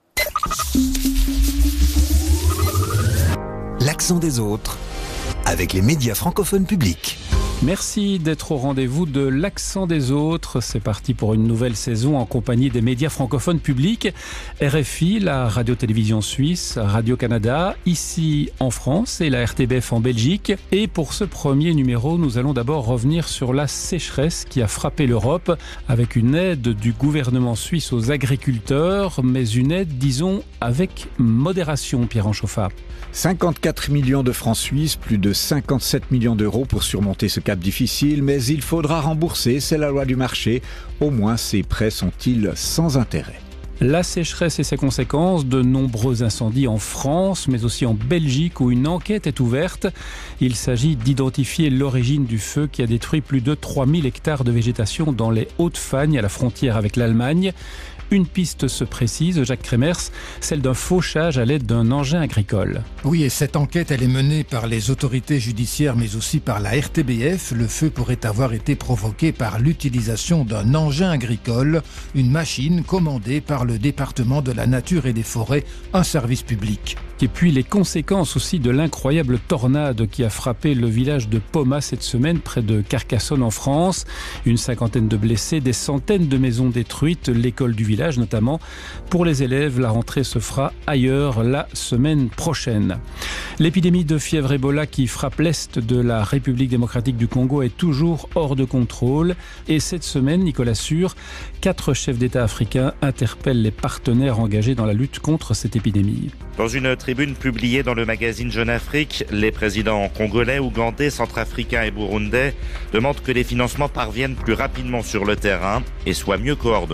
L'accent des autres, avec les médias francophones publics. Merci d'être au rendez-vous de l'Accent des autres. C'est parti pour une nouvelle saison en compagnie des médias francophones publics. RFI, la radio-télévision suisse, Radio-Canada, ici en France et la RTBF en Belgique. Et pour ce premier numéro, nous allons d'abord revenir sur la sécheresse qui a frappé l'Europe avec une aide du gouvernement suisse aux agriculteurs, mais une aide, disons, avec modération, Pierre Anchoffat. 54 millions de francs suisses, plus de 57 millions d'euros pour surmonter ce cap difficile, mais il faudra rembourser, c'est la loi du marché. Au moins, ces prêts sont-ils sans intérêt ? La sécheresse et ses conséquences, de nombreux incendies en France, mais aussi en Belgique où une enquête est ouverte. Il s'agit d'identifier l'origine du feu qui a détruit plus de 3000 hectares de végétation dans les Hautes-Fagnes, à la frontière avec l'Allemagne. Une piste se précise, Jacques Kremers, celle d'un fauchage à l'aide d'un engin agricole. Oui, et cette enquête, elle est menée par les autorités judiciaires, mais aussi par la RTBF. Le feu pourrait avoir été provoqué par l'utilisation d'un engin agricole, une machine commandée par le département de la nature et des forêts, un service public. Et puis les conséquences aussi de l'incroyable tornade qui a frappé le village de Poma cette semaine près de Carcassonne en France. Une cinquantaine de blessés, des centaines de maisons détruites, l'école du village notamment. Pour les élèves, la rentrée se fera ailleurs la semaine prochaine. L'épidémie de fièvre Ebola qui frappe l'est de la République démocratique du Congo est toujours hors de contrôle. Et cette semaine, Nicolas Sûr, 4 chefs d'État africains interpellent les partenaires engagés dans la lutte contre cette épidémie. Dans une tribune publiée dans le magazine Jeune Afrique, les présidents congolais, ougandais, centrafricains et burundais demandent que les financements parviennent plus rapidement sur le terrain et soient mieux coordonnés.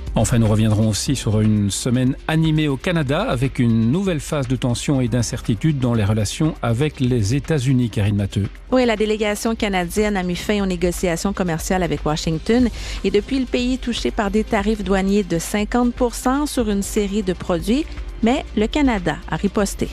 Enfin, nous reviendrons aussi sur une semaine animée au Canada avec une nouvelle phase de tension et d'incertitude dans les relations avec les États-Unis, Karine Matteux. Oui, la délégation canadienne a mis fin aux négociations commerciales avec Washington et depuis, le pays est touché par des tarifs douaniers de 50% sur une série de produits, mais le Canada a riposté.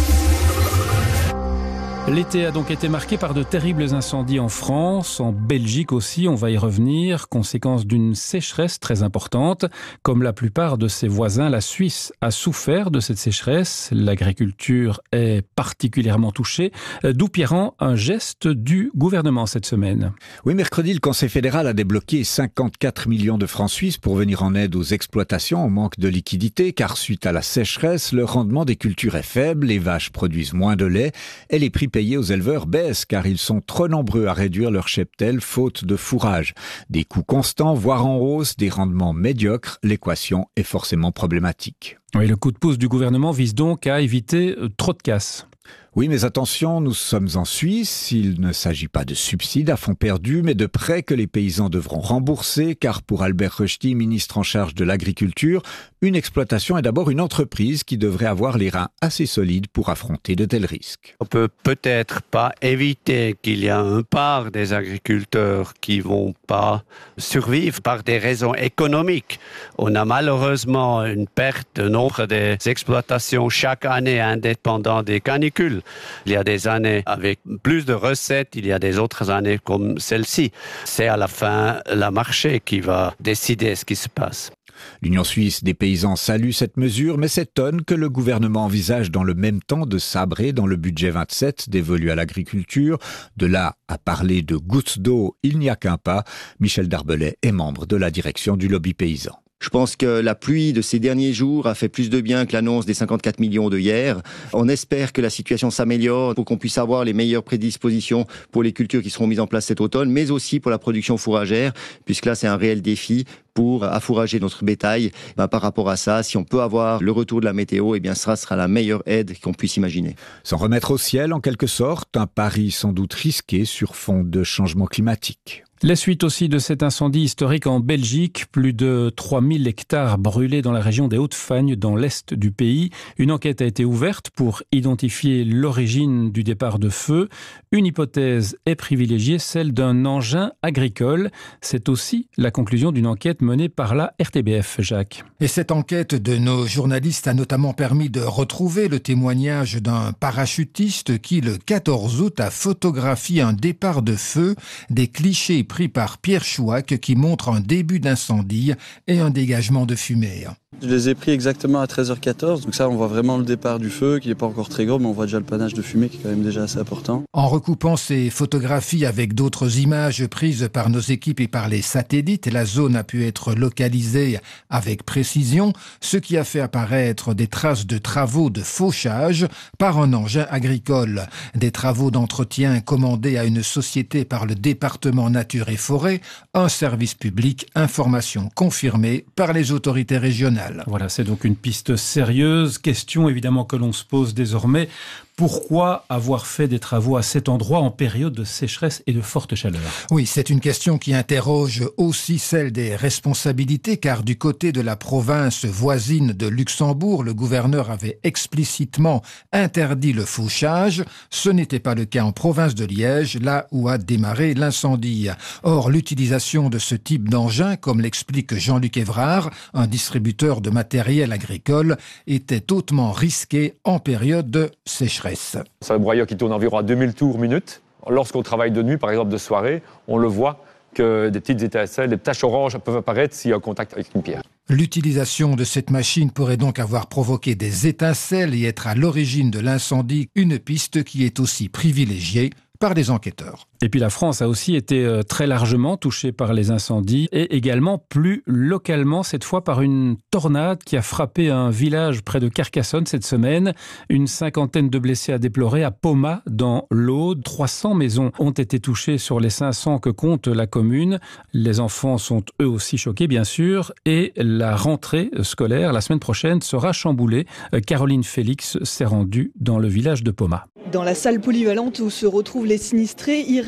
L'été a donc été marqué par de terribles incendies en France, en Belgique aussi, on va y revenir, conséquence d'une sécheresse très importante. Comme la plupart de ses voisins, la Suisse a souffert de cette sécheresse. L'agriculture est particulièrement touchée. D'où, Pierrand, un geste du gouvernement cette semaine. Oui, mercredi, le Conseil fédéral a débloqué 54 millions de francs suisses pour venir en aide aux exploitations en manque de liquidité, car suite à la sécheresse, le rendement des cultures est faible, les vaches produisent moins de lait et les prix payés aux éleveurs baissent car ils sont trop nombreux à réduire leur cheptel faute de fourrage. Des coûts constants, voire en hausse, des rendements médiocres, l'équation est forcément problématique. Oui, le coup de pouce du gouvernement vise donc à éviter trop de casse. Oui, mais attention, nous sommes en Suisse. Il ne s'agit pas de subsides à fonds perdus, mais de prêts que les paysans devront rembourser, car pour Albert Rösti, ministre en charge de l'agriculture, une exploitation est d'abord une entreprise qui devrait avoir les reins assez solides pour affronter de tels risques. On peut peut-être pas éviter qu'il y a une part des agriculteurs qui vont pas survivre par des raisons économiques. On a malheureusement une perte de nombre des exploitations chaque année indépendant des canicules. Il y a des années avec plus de recettes, il y a des autres années comme celle-ci. C'est à la fin le marché qui va décider ce qui se passe. L'Union suisse des paysans salue cette mesure, mais s'étonne que le gouvernement envisage dans le même temps de sabrer dans le budget 27 dévolu à l'agriculture. De là à parler de gouttes d'eau, il n'y a qu'un pas. Michel Darbelay est membre de la direction du lobby paysan. Je pense que la pluie de ces derniers jours a fait plus de bien que l'annonce des 54 millions de hier. On espère que la situation s'améliore pour qu'on puisse avoir les meilleures prédispositions pour les cultures qui seront mises en place cet automne, mais aussi pour la production fourragère, puisque là c'est un réel défi pour affourager notre bétail. Par rapport à ça, si on peut avoir le retour de la météo, eh bien ça sera la meilleure aide qu'on puisse imaginer. S'en remettre au ciel en quelque sorte, un pari sans doute risqué sur fond de changement climatique. La suite aussi de cet incendie historique en Belgique, plus de 3000 hectares brûlés dans la région des Hautes-Fagnes, dans l'est du pays. Une enquête a été ouverte pour identifier l'origine du départ de feu. Une hypothèse est privilégiée, celle d'un engin agricole. C'est aussi la conclusion d'une enquête menée par la RTBF, Jacques. Et cette enquête de nos journalistes a notamment permis de retrouver le témoignage d'un parachutiste qui, le 14 août, a photographié un départ de feu, des clichés pris par Pierre Chouac qui montre un début d'incendie et un dégagement de fumée. Je les ai pris exactement à 13h14, donc ça on voit vraiment le départ du feu qui n'est pas encore très gros, mais on voit déjà le panache de fumée qui est quand même déjà assez important. En recoupant ces photographies avec d'autres images prises par nos équipes et par les satellites, la zone a pu être localisée avec précision, ce qui a fait apparaître des traces de travaux de fauchage par un engin agricole. Des travaux d'entretien commandés à une société par le département Nature et Forêt, un service public, information confirmée par les autorités régionales. Voilà, c'est donc une piste sérieuse. Question évidemment que l'on se pose désormais. Pourquoi avoir fait des travaux à cet endroit en période de sécheresse et de forte chaleur ? Oui, c'est une question qui interroge aussi celle des responsabilités, car du côté de la province voisine de Luxembourg, le gouverneur avait explicitement interdit le fauchage. Ce n'était pas le cas en province de Liège, là où a démarré l'incendie. Or, l'utilisation de ce type d'engin, comme l'explique Jean-Luc Évrard, un distributeur de matériel agricole, était hautement risquée en période de sécheresse. C'est un broyeur qui tourne environ à 2000 tours minute. Lorsqu'on travaille de nuit, par exemple de soirée, on le voit que des petites étincelles, des taches oranges peuvent apparaître s'il y a un contact avec une pierre. L'utilisation de cette machine pourrait donc avoir provoqué des étincelles et être à l'origine de l'incendie, une piste qui est aussi privilégiée par les enquêteurs. Et puis la France a aussi été très largement touchée par les incendies et également plus localement, cette fois par une tornade qui a frappé un village près de Carcassonne cette semaine. Une cinquantaine de blessés à déplorer à Pomat dans l'Aude. 300 maisons ont été touchées sur les 500 que compte la commune. Les enfants sont eux aussi choqués bien sûr et la rentrée scolaire la semaine prochaine sera chamboulée. Caroline Félix s'est rendue dans le village de Pomat. Dans la salle polyvalente où se retrouvent les sinistrés, Irène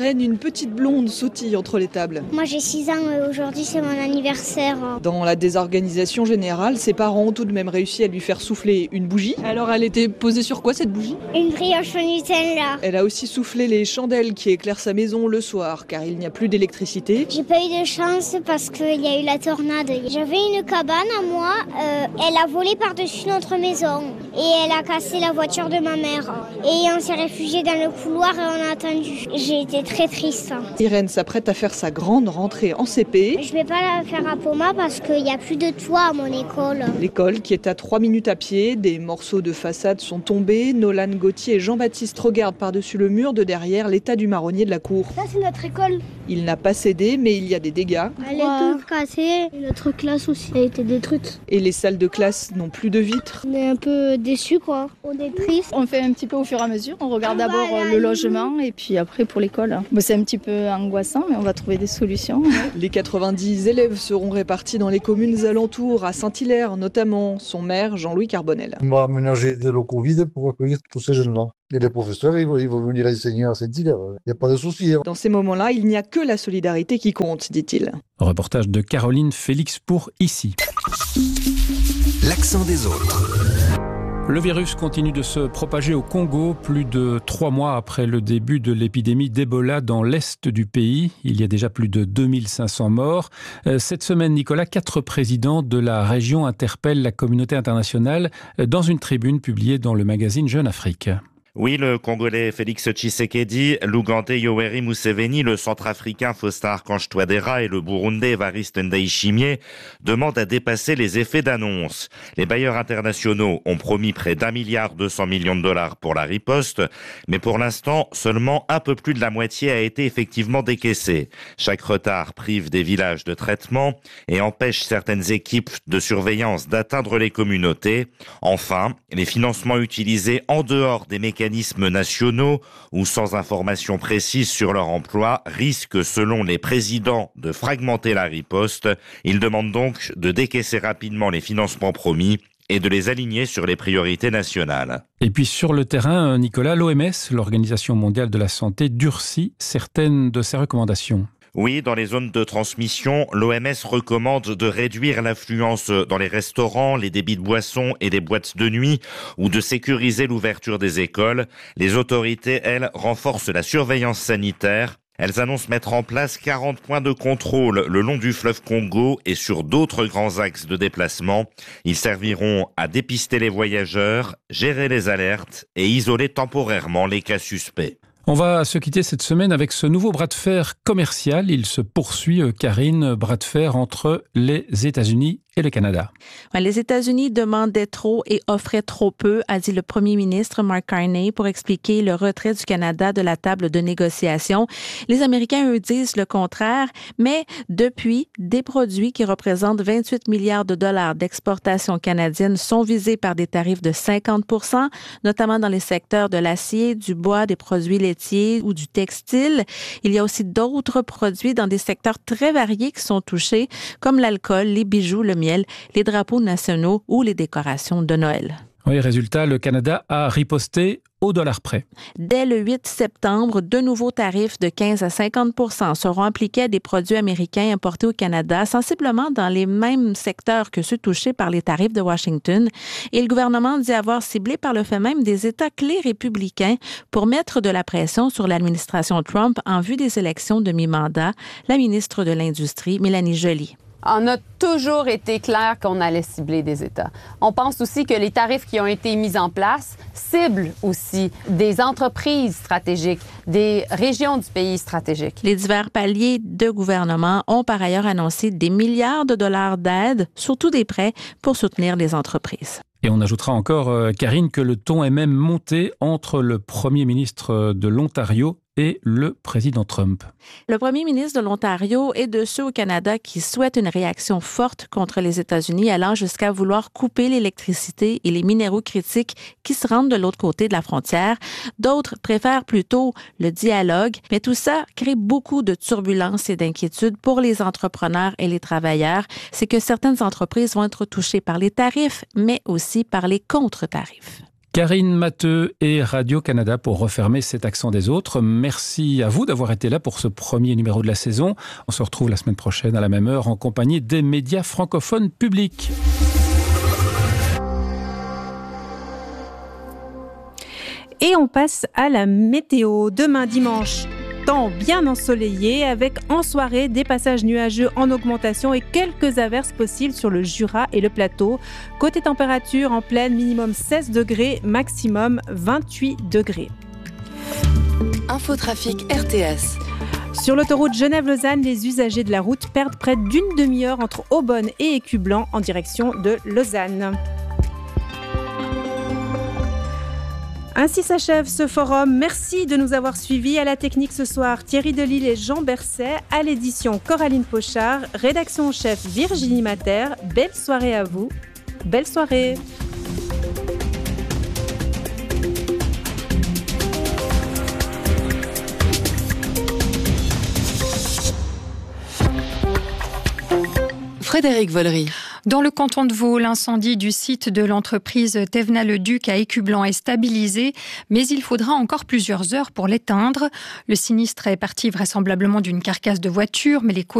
Irène, une petite blonde, sautille entre les tables. Moi j'ai 6 ans, aujourd'hui c'est mon anniversaire. Dans la désorganisation générale, ses parents ont tout de même réussi à lui faire souffler une bougie. Alors elle était posée sur quoi cette bougie ? Une brioche au Nutella. Elle a aussi soufflé les chandelles qui éclairent sa maison le soir, car il n'y a plus d'électricité. J'ai pas eu de chance parce qu'il y a eu la tornade. J'avais une cabane à moi, elle a volé par-dessus notre maison et elle a cassé la voiture de ma mère. Et on s'est réfugié dans le couloir et on a attendu. J'ai été très triste. Irène s'apprête à faire sa grande rentrée en CP. Je vais pas la faire à Poma parce qu'il n'y a plus de toit à mon école. L'école qui est à 3 minutes à pied, des morceaux de façade sont tombés. Nolan Gauthier et Jean-Baptiste regardent par-dessus le mur de derrière l'état du marronnier de la cour. Ça c'est notre école. Il n'a pas cédé, mais il y a des dégâts. Elle est toute cassée. Notre classe aussi a été détruite. Et les salles de classe n'ont plus de vitres. On est un peu déçus quoi. On est triste. On fait un petit peu au fur et à mesure. On regarde d'abord le logement et puis après pour l'école. C'est un petit peu angoissant, mais on va trouver des solutions. Les 90 élèves seront répartis dans les communes alentours, à Saint-Hilaire notamment. Son maire, Jean-Louis Carbonel. On va aménager des locaux vides pour accueillir tous ces jeunes-là. Et les professeurs, ils vont venir enseigner à Saint-Hilaire. Il n'y a pas de souci. Dans ces moments-là, il n'y a que la solidarité qui compte, dit-il. Reportage de Caroline Félix pour Ici. L'accent des autres. Le virus continue de se propager au Congo, plus de 3 mois après le début de l'épidémie d'Ebola dans l'est du pays. Il y a déjà plus de 2500 morts. Cette semaine, Nicolas, 4 présidents de la région interpellent la communauté internationale dans une tribune publiée dans le magazine Jeune Afrique. Oui, le Congolais Félix Tshisekedi, l'Ougandais Yoweri Museveni, le Centrafricain Faustin Archange Touadéra et le Burundais Evariste Ndayishimiye demandent à dépasser les effets d'annonce. Les bailleurs internationaux ont promis près d'1,2 milliard $ pour la riposte, mais pour l'instant, seulement un peu plus de la moitié a été effectivement décaissé. Chaque retard prive des villages de traitement et empêche certaines équipes de surveillance d'atteindre les communautés. Enfin, les financements utilisés en dehors des mécanismes nationaux ou sans information précise sur leur emploi risquent, selon les présidents, de fragmenter la riposte. Ils demandent donc de décaisser rapidement les financements promis et de les aligner sur les priorités nationales. Et puis sur le terrain, Nicolas, l'OMS, l'Organisation mondiale de la santé, durcit certaines de ses recommandations. Oui, dans les zones de transmission, l'OMS recommande de réduire l'affluence dans les restaurants, les débits de boissons et les boîtes de nuit ou de sécuriser l'ouverture des écoles. Les autorités, elles, renforcent la surveillance sanitaire. Elles annoncent mettre en place 40 points de contrôle le long du fleuve Congo et sur d'autres grands axes de déplacement. Ils serviront à dépister les voyageurs, gérer les alertes et isoler temporairement les cas suspects. On va se quitter cette semaine avec ce nouveau bras de fer commercial. Il se poursuit, Karine, bras de fer entre les États-Unis et le Canada. Les États-Unis demandaient trop et offraient trop peu, a dit le premier ministre Mark Carney pour expliquer le retrait du Canada de la table de négociation. Les Américains, eux, disent le contraire, mais depuis, des produits qui représentent 28 milliards de dollars d'exportation canadienne sont visés par des tarifs de 50%, notamment dans les secteurs de l'acier, du bois, des produits laitiers ou du textile. Il y a aussi d'autres produits dans des secteurs très variés qui sont touchés, comme l'alcool, les bijoux, le miel, les drapeaux nationaux ou les décorations de Noël. Oui, résultat, le Canada a riposté au dollar près. Dès le 8 septembre, de nouveaux tarifs de 15 à 50% seront appliqués à des produits américains importés au Canada, sensiblement dans les mêmes secteurs que ceux touchés par les tarifs de Washington. Et le gouvernement dit avoir ciblé par le fait même des États clés républicains pour mettre de la pression sur l'administration Trump en vue des élections de mi-mandat. La ministre de l'Industrie, Mélanie Joly. On a toujours été clair qu'on allait cibler des États. On pense aussi que les tarifs qui ont été mis en place ciblent aussi des entreprises stratégiques, des régions du pays stratégiques. Les divers paliers de gouvernement ont par ailleurs annoncé des milliards de dollars d'aide, surtout des prêts, pour soutenir les entreprises. Et on ajoutera encore, Karine, que le ton est même monté entre le premier ministre de l'Ontario et le président Trump. Le premier ministre de l'Ontario est de ceux au Canada qui souhaitent une réaction forte contre les États-Unis, allant jusqu'à vouloir couper l'électricité et les minéraux critiques qui se rendent de l'autre côté de la frontière. D'autres préfèrent plutôt le dialogue, mais tout ça crée beaucoup de turbulences et d'inquiétudes pour les entrepreneurs et les travailleurs. C'est que certaines entreprises vont être touchées par les tarifs, mais aussi par les contre-tarifs. Karine Matteux et Radio-Canada pour refermer cet accent des autres. Merci à vous d'avoir été là pour ce premier numéro de la saison. On se retrouve la semaine prochaine à la même heure en compagnie des médias francophones publics. Et on passe à la météo. Demain dimanche, temps bien ensoleillé avec en soirée des passages nuageux en augmentation et quelques averses possibles sur le Jura et le plateau. Côté température, en pleine, minimum 16 degrés, maximum 28 degrés. Infotrafic RTS. Sur l'autoroute Genève-Lausanne, les usagers de la route perdent près d'une demi-heure entre Aubonne et Écublanc en direction de Lausanne. Ainsi s'achève ce forum. Merci de nous avoir suivis. À la technique ce soir, Thierry Delisle et Jean Berset. À l'édition, Coraline Pochard. Rédaction en chef, Virginie Mater. Belle soirée à vous. Belle soirée. Frédéric Vollery. Dans le canton de Vaud, l'incendie du site de l'entreprise Thévenat-le-Duc à Écublanc est stabilisé, mais il faudra encore plusieurs heures pour l'éteindre. Le sinistre est parti vraisemblablement d'une carcasse de voiture, mais les causes